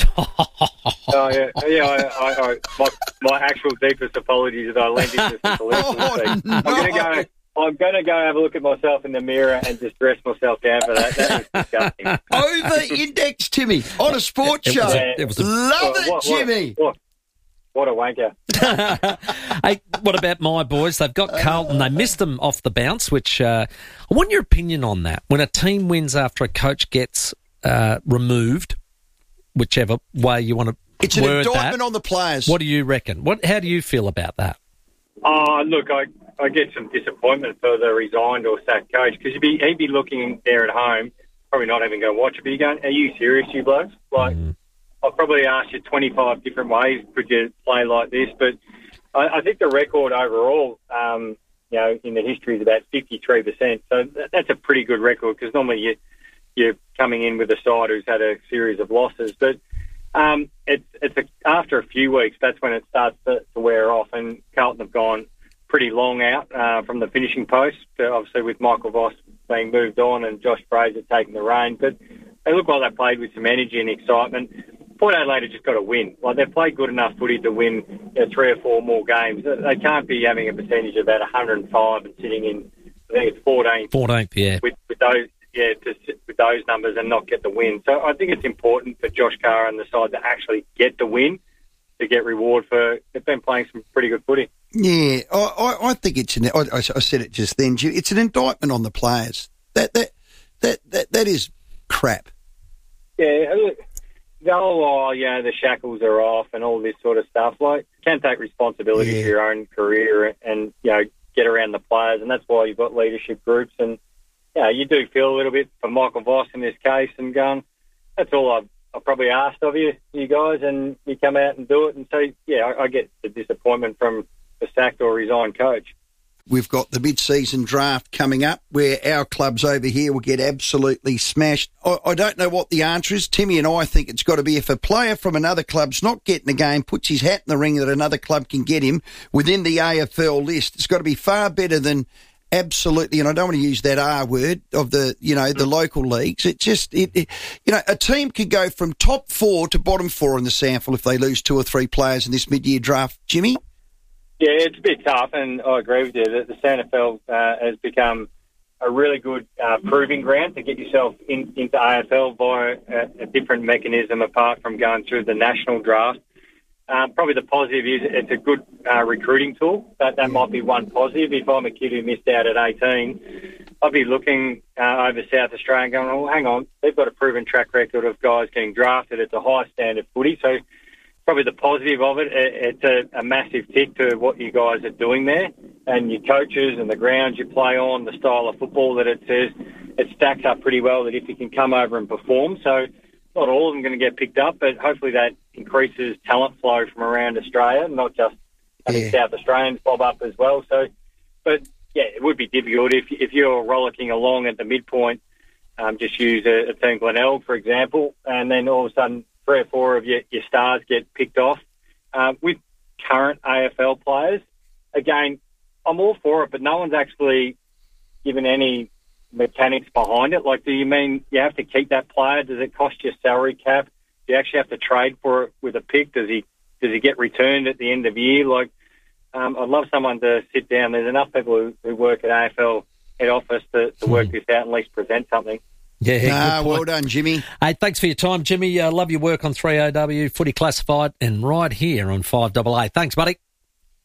Oh, yeah, yeah. I, I, I, my, my actual deepest apologies that I lent into some political oh, speak. No. I'm going to go... I'm going to go have a look at myself in the mirror and just dress myself down for that. That was disgusting. Over-indexed, Timmy, on a sports show. It, it was a, Love what, it, what, Jimmy. What, what, what a wanker. Hey, what about my boys? They've got Carlton. They missed them off the bounce, which uh, I want your opinion on that. When a team wins after a coach gets uh, removed, whichever way you want to It's an word indictment that, on the players. What do you reckon? What? How do you feel about that? Oh, look, I... I get some disappointment for the resigned or sacked coach because he'd be, he'd be looking there at home, probably not even going to watch it, but you're going, are you serious, you blokes? Like, mm. I'll probably ask you twenty-five different ways, could you play like this? But I, I think the record overall, um, you know, in the history is about fifty-three percent. So that, that's a pretty good record because normally you, you're coming in with a side who's had a series of losses. But um, it's, it's a, after a few weeks, that's when it starts to, to wear off, and Carlton have gone pretty long out uh, from the finishing post, obviously with Michael Voss being moved on and Josh Fraser taking the reins. But they look like they played with some energy and excitement. Port Adelaide have just got to win. Like, they've played good enough footy to win you know, three or four more games. They can't be having a percentage of about one hundred five and sitting in, I think it's fourteenth. fourteenth, yeah. With, with those, yeah, to sit with those numbers and not get the win. So I think it's important for Josh Carr and the side to actually get the win, to get reward for, they've been playing some pretty good footy. Yeah, I, I, I think it's an. I, I said it just then. It's an indictment on the players. That that that that, that is crap. Yeah, go, oh, yeah, the shackles are off and all this sort of stuff. Like, you can take responsibility yeah. for your own career and, you know, get around the players, and that's why you've got leadership groups. And yeah, you do feel a little bit for Michael Voss in this case, and going, that's all I've. I probably asked of you, you guys, and you come out and do it. And so, yeah, I, I get the disappointment from the sacked or resigned coach. We've got the mid-season draft coming up where our clubs over here will get absolutely smashed. I, I don't know what the answer is. Timmy and I think it's got to be if a player from another club's not getting a game, puts his hat in the ring that another club can get him within the A F L list. It's got to be far better than absolutely, and I don't want to use that R word of the, you know, the local leagues. It just, it, it, you know, a team could go from top four to bottom four in the sample if they lose two or three players in this mid-year draft. Jimmy? Yeah, it's a bit tough, and I agree with you that the S A N F L uh, has become a really good uh, proving ground to get yourself in, into A F L via a, a different mechanism apart from going through the national draft. Um, probably the positive is it's a good uh, recruiting tool. That that might be one positive. If I'm a kid who missed out at eighteen, I'd be looking uh, over South Australia and going, oh, hang on, they've got a proven track record of guys getting drafted at a high standard footy. So probably the positive of it, it's a, a massive tick to what you guys are doing there, and your coaches and the grounds you play on, the style of football that it says, it stacks up pretty well that if you can come over and perform. So not all of them going to get picked up, but hopefully that increases talent flow from around Australia, not just having yeah. South Australians bob up as well. So, but yeah, it would be difficult if if you're rollicking along at the midpoint. Um, just use a, a team Glenelg, for example, and then all of a sudden three or four of your, your stars get picked off. Uh, with current A F L players, again, I'm all for it, but no one's actually given any mechanics behind it. Like, do you mean you have to keep that player? Does it cost you a salary cap? Do you actually have to trade for it with a pick? Does he does he get returned at the end of the year? Like, um, I'd love someone to sit down. There's enough people who, who work at A F L head office to, to work this out and at least present something. Yeah, yeah nah, well done, Jimmy. Hey, thanks for your time, Jimmy. I uh, love your work on three O W, Footy Classified, and right here on five A A. Thanks, buddy.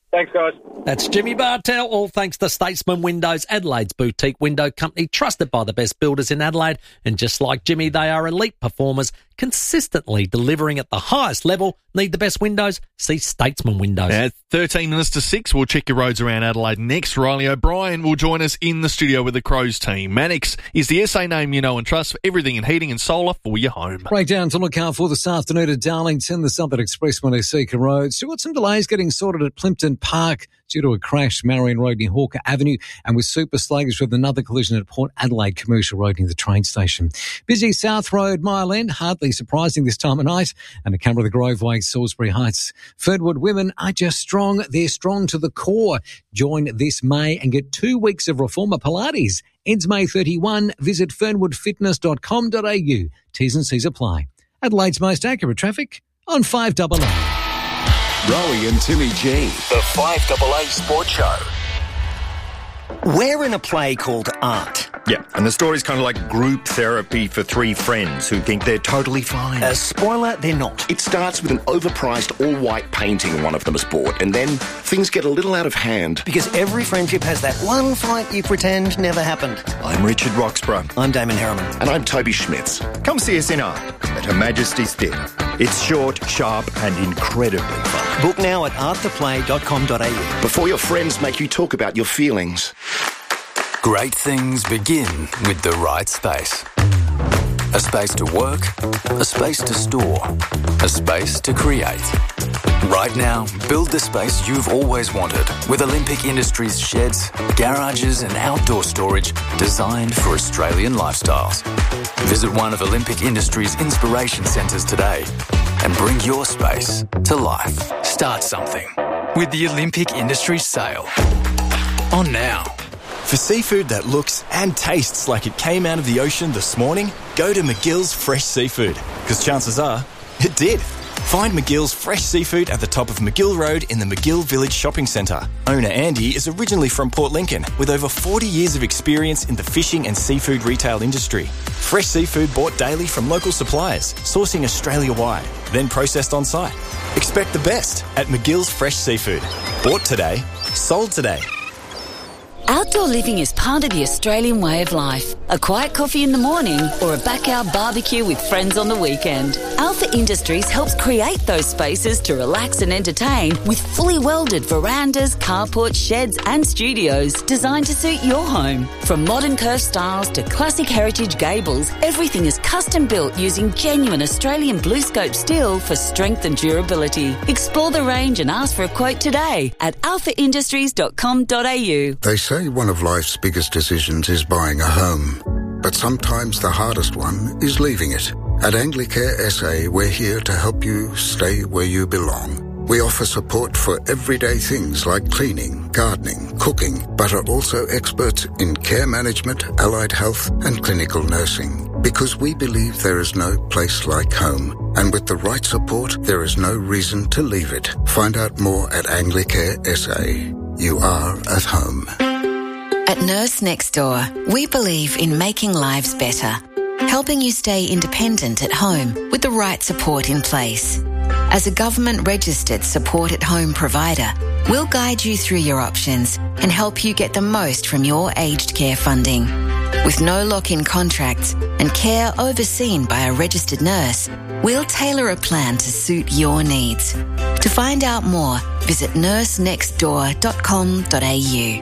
Thanks, guys. That's Jimmy Bartell, all thanks to Statesman Windows, Adelaide's boutique window company, trusted by the best builders in Adelaide. And just like Jimmy, they are elite performers, consistently delivering at the highest level. Need the best windows? See Statesman Windows. At thirteen minutes to six, we'll check your roads around Adelaide next. Riley O'Brien will join us in the studio with the Crows team. Mannix is the S A name you know and trust for everything in heating and solar for your home. Breakdown to look out for this afternoon at Darlington, the Southern Express on Seeker Road. Still got some delays getting sorted at Plimpton Park due to a crash, Marion Road near Hawker Avenue, and with super sluggish with another collision at Port Adelaide Commercial Road near the train station. Busy South Road, Mile End, hardly surprising this time of night, and a camera of the Grove Way, Salisbury Heights. Fernwood women are just strong. They're strong to the core. Join this May and get two weeks of Reformer Pilates. Ends May thirty-first. Visit fernwood fitness dot com dot a u. T's and C's apply. Adelaide's most accurate traffic on five A A. Rowie and Timmy G, the five A A Sport Show. We're in a play called Art. Yeah, and the story's kind of like group therapy for three friends who think they're totally fine. Uh, spoiler, they're not. It starts with an overpriced all-white painting one of them has bought, and then things get a little out of hand. Because every friendship has that one fight you pretend never happened. I'm Richard Roxburgh. I'm Damon Harriman. And I'm Toby Schmitz. Come see us in Art at Her Majesty's Theatre. It's short, sharp, and incredibly fun. Book now at art the play dot com dot a u. Before your friends make you talk about your feelings. Great things begin with the right space. A space to work, a space to store, a space to create. Right now, build the space you've always wanted with Olympic Industries sheds, garages and outdoor storage designed for Australian lifestyles. Visit one of Olympic Industries' inspiration centres today and bring your space to life. Start something with the Olympic Industries sale. On now. For seafood that looks and tastes like it came out of the ocean this morning, go to McGill's Fresh Seafood, because chances are it did. Find McGill's Fresh Seafood at the top of McGill Road in the McGill Village Shopping Centre. Owner Andy is originally from Port Lincoln, with over forty years of experience in the fishing and seafood retail industry. Fresh seafood bought daily from local suppliers, sourcing Australia-wide, then processed on site. Expect the best at McGill's Fresh Seafood. Bought today, sold today. Outdoor living is part of the Australian way of life. A quiet coffee in the morning or a backyard barbecue with friends on the weekend. Alpha Industries helps create those spaces to relax and entertain with fully welded verandas, carports, sheds and studios designed to suit your home. From modern curved styles to classic heritage gables, everything is custom built using genuine Australian blue scope steel for strength and durability. Explore the range and ask for a quote today at alpha industries dot com dot a u. They say one of life's biggest decisions is buying a home, but sometimes the hardest one is leaving it. At Anglicare S A, we're here to help you stay where you belong. We offer support for everyday things like cleaning, gardening, cooking, but are also experts in care management, allied health, and clinical nursing. Because we believe there is no place like home, and with the right support, there is no reason to leave it. Find out more at Anglicare S A. You are at home. At Nurse Next Door, we believe in making lives better, helping you stay independent at home with the right support in place. As a government-registered support-at-home provider, we'll guide you through your options and help you get the most from your aged care funding. With no lock-in contracts and care overseen by a registered nurse, we'll tailor a plan to suit your needs. To find out more, visit nurse next door dot com dot a u.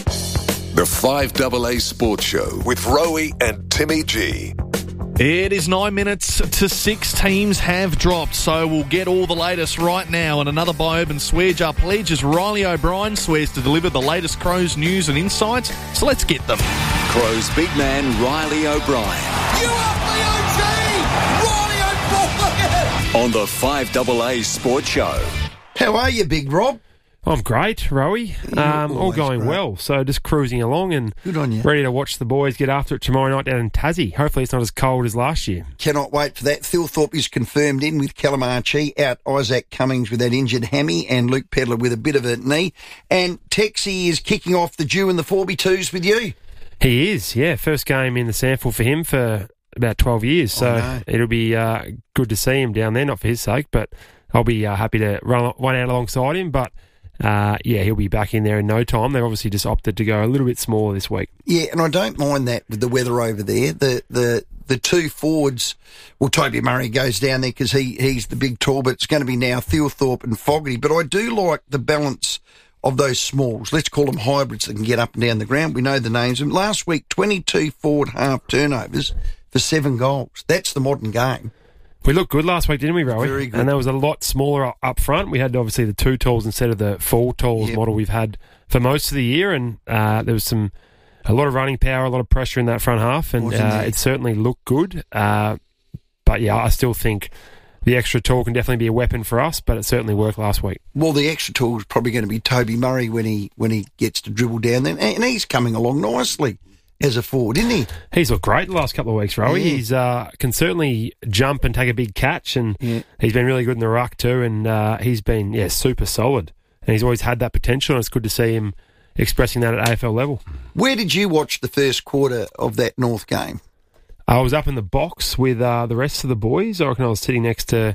The five A A Sports Show with Rowie and Timmy G. It is nine minutes to six. Teams have dropped, so we'll get all the latest right now. And another by Urban Swears Up pledge as Riley O'Brien swears to deliver the latest Crows news and insights. So let's get them. Crows big man Riley O'Brien. You up the O G! Riley O'Brien! On the five A A Sports Show. How are you, Big Rob? I'm great, Rowie. Um, all going great. well. So just cruising along and Good on you. ready to watch the boys get after it tomorrow night down in Tassie. Hopefully it's not as cold as last year. Cannot wait for that. Thilthorpe is confirmed in with Calamarchi, out Isaac Cummings with that injured hammy, and Luke Pedler with a bit of a knee. And Texie is kicking off the Dew and the four by twos with you. He is, yeah. First game in the sample for him for about twelve years. So Oh, no. it'll be uh, good to see him down there, not for his sake, but I'll be uh, happy to run one out alongside him. But uh, yeah, he'll be back in there in no time. They've obviously just opted to go a little bit smaller this week. Yeah, and I don't mind that with the weather over there. The the the two forwards, well, Toby Murray goes down there because he, he's the big tall, but it's going to be now Theothorpe and Fogarty. But I do like the balance of those smalls. Let's call them hybrids that can get up and down the ground. We know the names. And last week, twenty-two forward half turnovers for seven goals. That's the modern game. We looked good last week, didn't we, Rowie? Very good. And there was a lot smaller up front. We had obviously the two tools instead of the four tools Yep. model we've had for most of the year, and uh, there was some a lot of running power, a lot of pressure in that front half, and Wasn't uh, there? it certainly looked good. Uh, but yeah, I still think the extra tool can definitely be a weapon for us, but it certainly worked last week. Well, the extra tool is probably going to be Toby Murray when he when he gets to dribble down there, and he's coming along nicely as a forward, isn't he? He's looked great the last couple of weeks, Rowie. Yeah. He's uh, can certainly jump and take a big catch, and Yeah. he's been really good in the ruck too, and uh, he's been yeah super solid. And he's always had that potential, and it's good to see him expressing that at A F L level. Where did you watch the first quarter of that North game? I was up in the box with uh, the rest of the boys. I reckon I was sitting next to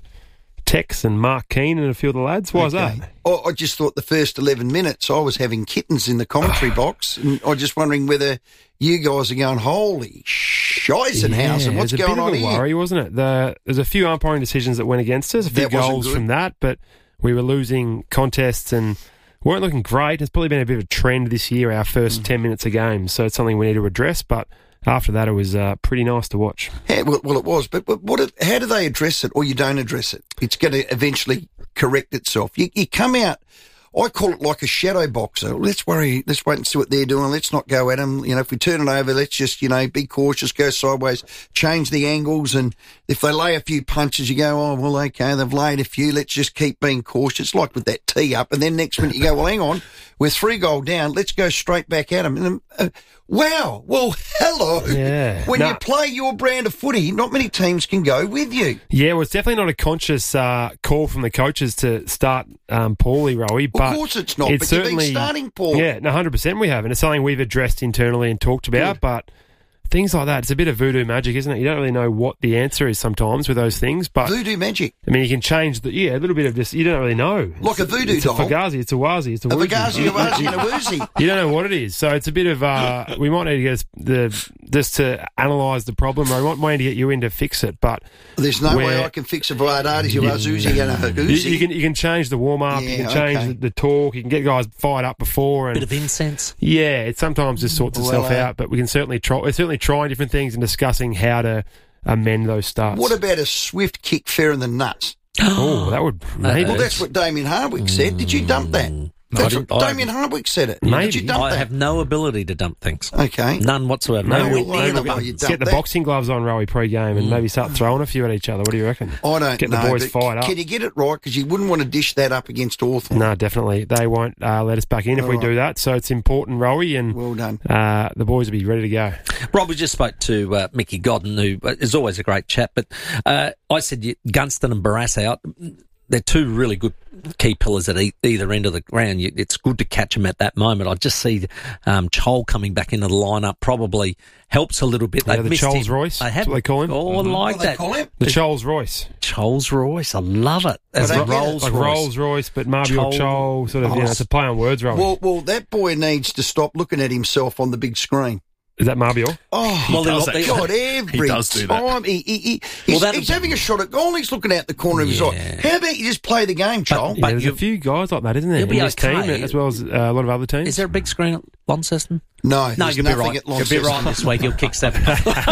Tex and Mark Keane and a few of the lads. Why was Okay. that? Oh, I just thought the first eleven minutes I was having kittens in the commentary box, and I was just wondering whether you guys are going, holy Scheissenhausen, what's it was a going bit on of a here? worry, wasn't it? The, there's a few umpiring decisions that went against us, a few That wasn't goals good. from that, but we were losing contests and weren't looking great. It's probably been a bit of a trend this year, our first Mm. ten minutes a game, so it's something we need to address, but after that it was uh, pretty nice to watch. Yeah, well, well, it was, but, but what? It, how do they address it, or you don't address it? It's going to eventually correct itself. You, you come out. I call it like a shadow boxer. Let's worry. Let's wait and see what they're doing. Let's not go at them. You know, if we turn it over, let's just, you know, be cautious, go sideways, change the angles, and if they lay a few punches, you go, oh well, okay, they've laid a few. Let's just keep being cautious, like with that tee up, and then next minute you go, well, hang on, we're three goal down. Let's go straight back at them. And, uh, wow. Well, hello. Yeah. When No. you play your brand of footy, not many teams can go with you. Yeah, well, it's definitely not a conscious uh, call from the coaches to start um, poorly, Rowie. But Of course it's not, it's but you've been certainly, starting poorly. Yeah, no, one hundred percent we have, and it's something we've addressed internally and talked about, Good. but things like that, it's a bit of voodoo magic, isn't it? You don't really know what the answer is sometimes with those things, but... Voodoo magic. I mean, you can change the... Yeah, a little bit of just... You don't really know. Like a It's- voodoo it's doll. a Fugazi, it's a Wazi, it's a A Woozy. Fugazi, a Wazi, and a Woozy. You don't know what it is, so it's a bit of... Uh, we might need to get us the just to analyse the problem, or we might need to get you in to fix it, but... There's no way where- I can fix a Viadatis, a Wazuzi, and a You, Haguzi. you can you can change the warm up, you Yeah, can change okay. the, the talk, you can get guys fired up before, and Bit of incense. yeah, it sometimes just sorts itself Well, uh, out. But we can certainly try. We're certainly trying different things and discussing how to amend those starts. What about a swift kick fairer than nuts? Oh, that would maybe. Well, that's what Damien Hardwick said. Did you dump that? That's I what didn't- I- Damien Hardwick said it. Maybe. Did you dump I that? have no ability to dump things. Okay. None whatsoever. Maybe No, we'll- well, maybe I don't we'll know you get dump the that. boxing gloves on, Rowie, pre-game, and maybe start throwing a few at each other. What do you reckon? I don't Get know. the boys but fired up. Can you get it right? Because you wouldn't want to dish that up against Hawthorn. No, definitely. They won't uh, let us back in if we All right. do that. So it's important, Rowie, and Well done. uh, the boys will be ready to go. Rob, we just spoke to uh, Mickey Godden, who is always a great chat, but uh, I said you, Gunston and Barrass out. They're two really good key pillars at e- either end of the ground. You, it's good to catch them at that moment. I just see um, Chol coming back into the lineup probably helps a little bit. Yeah, They've the missed Charles him. Royce. They That's have. what they call him. Oh, I like What do they that. call him? The Charles Royce. Charles Royce. I love it. As But a I get it. Rolls Like Royce. Rolls Royce, but Marbior Chol- Chol, sort of, you know, it's a play on words, Rowie. Well, well, that boy needs to stop looking at himself on the big screen. Is that Marbior? Oh, Well, they're does not- that. they- God, every He does do that. time he, he, he, Well, he's, that- he's having a shot at goal. He's looking out the corner of his eye. Yeah. How about you just play the game, Joel? Yeah, But there's you- a few guys like that, isn't there? You'll be in this okay. team, as well as uh, a lot of other teams. Is there a big screen at Launceston? No, No, there's you'll be nothing right. at You'll be right Launceston. this week. You'll kick seven.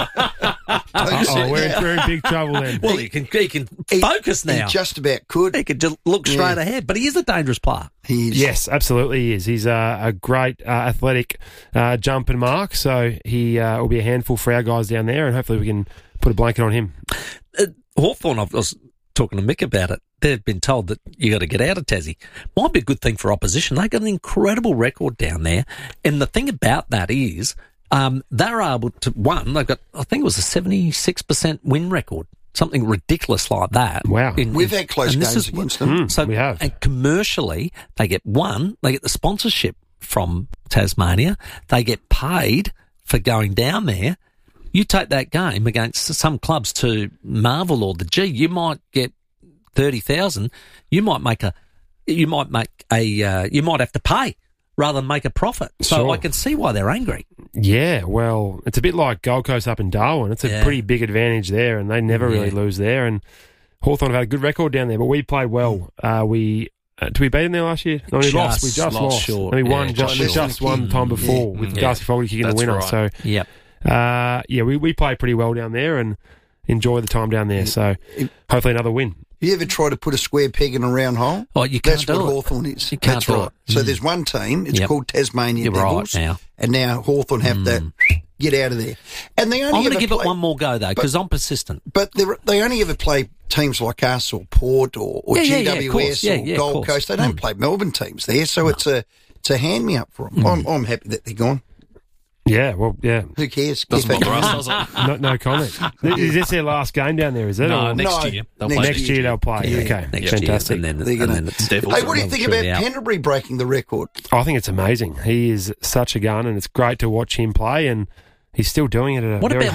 Uh-oh, we're in, we're in big trouble then. Well, he can he can He- focus now. He just about could. He can just look straight Yeah. ahead, but he is a dangerous player. He's, Yes, absolutely he is. He's uh, a great uh, athletic uh, jump and mark, so he uh, will be a handful for our guys down there, and hopefully we can put a blanket on him. Uh, Hawthorn, I was talking to Mick about it. They've been told that you got to get out of Tassie. Might be a good thing for opposition. They've got an incredible record down there, and the thing about that is um, they're able to one. They've got, I think it was a seventy-six percent win record. Something ridiculous like that. Wow. In- We've in- had close and this games is- against them. Mm, So we have. And commercially, they get one, they get the sponsorship from Tasmania. They get paid for going down there. You take that game against some clubs to Marvel or the G, you might get thirty thousand. You might make a, you might make a uh, you might have to pay rather than make a profit. So Sure. I can see why they're angry. Yeah, well, it's a bit like Gold Coast up in Darwin. It's a Yeah. pretty big advantage there, and they never really Yeah. lose there. And Hawthorn have had a good record down there, but we played well. Uh, we uh, did we beat them there last year? No, we Just lost. We just lost lost. short. And we Yeah, won. just Just, we short. just won the time before Yeah. with Yeah. Darcy Foley kicking the That's winner. right. So Yep. uh, yeah, we we played pretty well down there and enjoy the time down there. So hopefully another win. You ever try to put a square peg in a round hole? Oh, you can't That's do what it. Hawthorn is. You can't That's do right. it. So Mm. there's one team. It's Yep. called Tasmania You're right Devils. now. And now Hawthorn have to get out of there. And they only I'm going to ever give play, it one more go, though, because I'm persistent. But they they only ever play teams like us or Port or, or Yeah, yeah, yeah, G of W S course. Yeah, or yeah, of Gold course. Coast. They don't Mm. play Melbourne teams there. So it's a it's a hand me up for them. I'm, I'm happy that they're gone. Yeah, well, yeah. Who cares? Doesn't Get bother back- us, does it? No, no comment. Is this their last game down there, is it? No, Or- next No, year. They'll next play Next year they'll play. Yeah, okay, next fantastic. year, and then, They're and gonna- then it's Devils Hey, what do you They'll think shoot about it out. Pendlebury breaking the record? I think it's amazing. He is such a gun, and it's great to watch him play, and he's still doing it at a What very about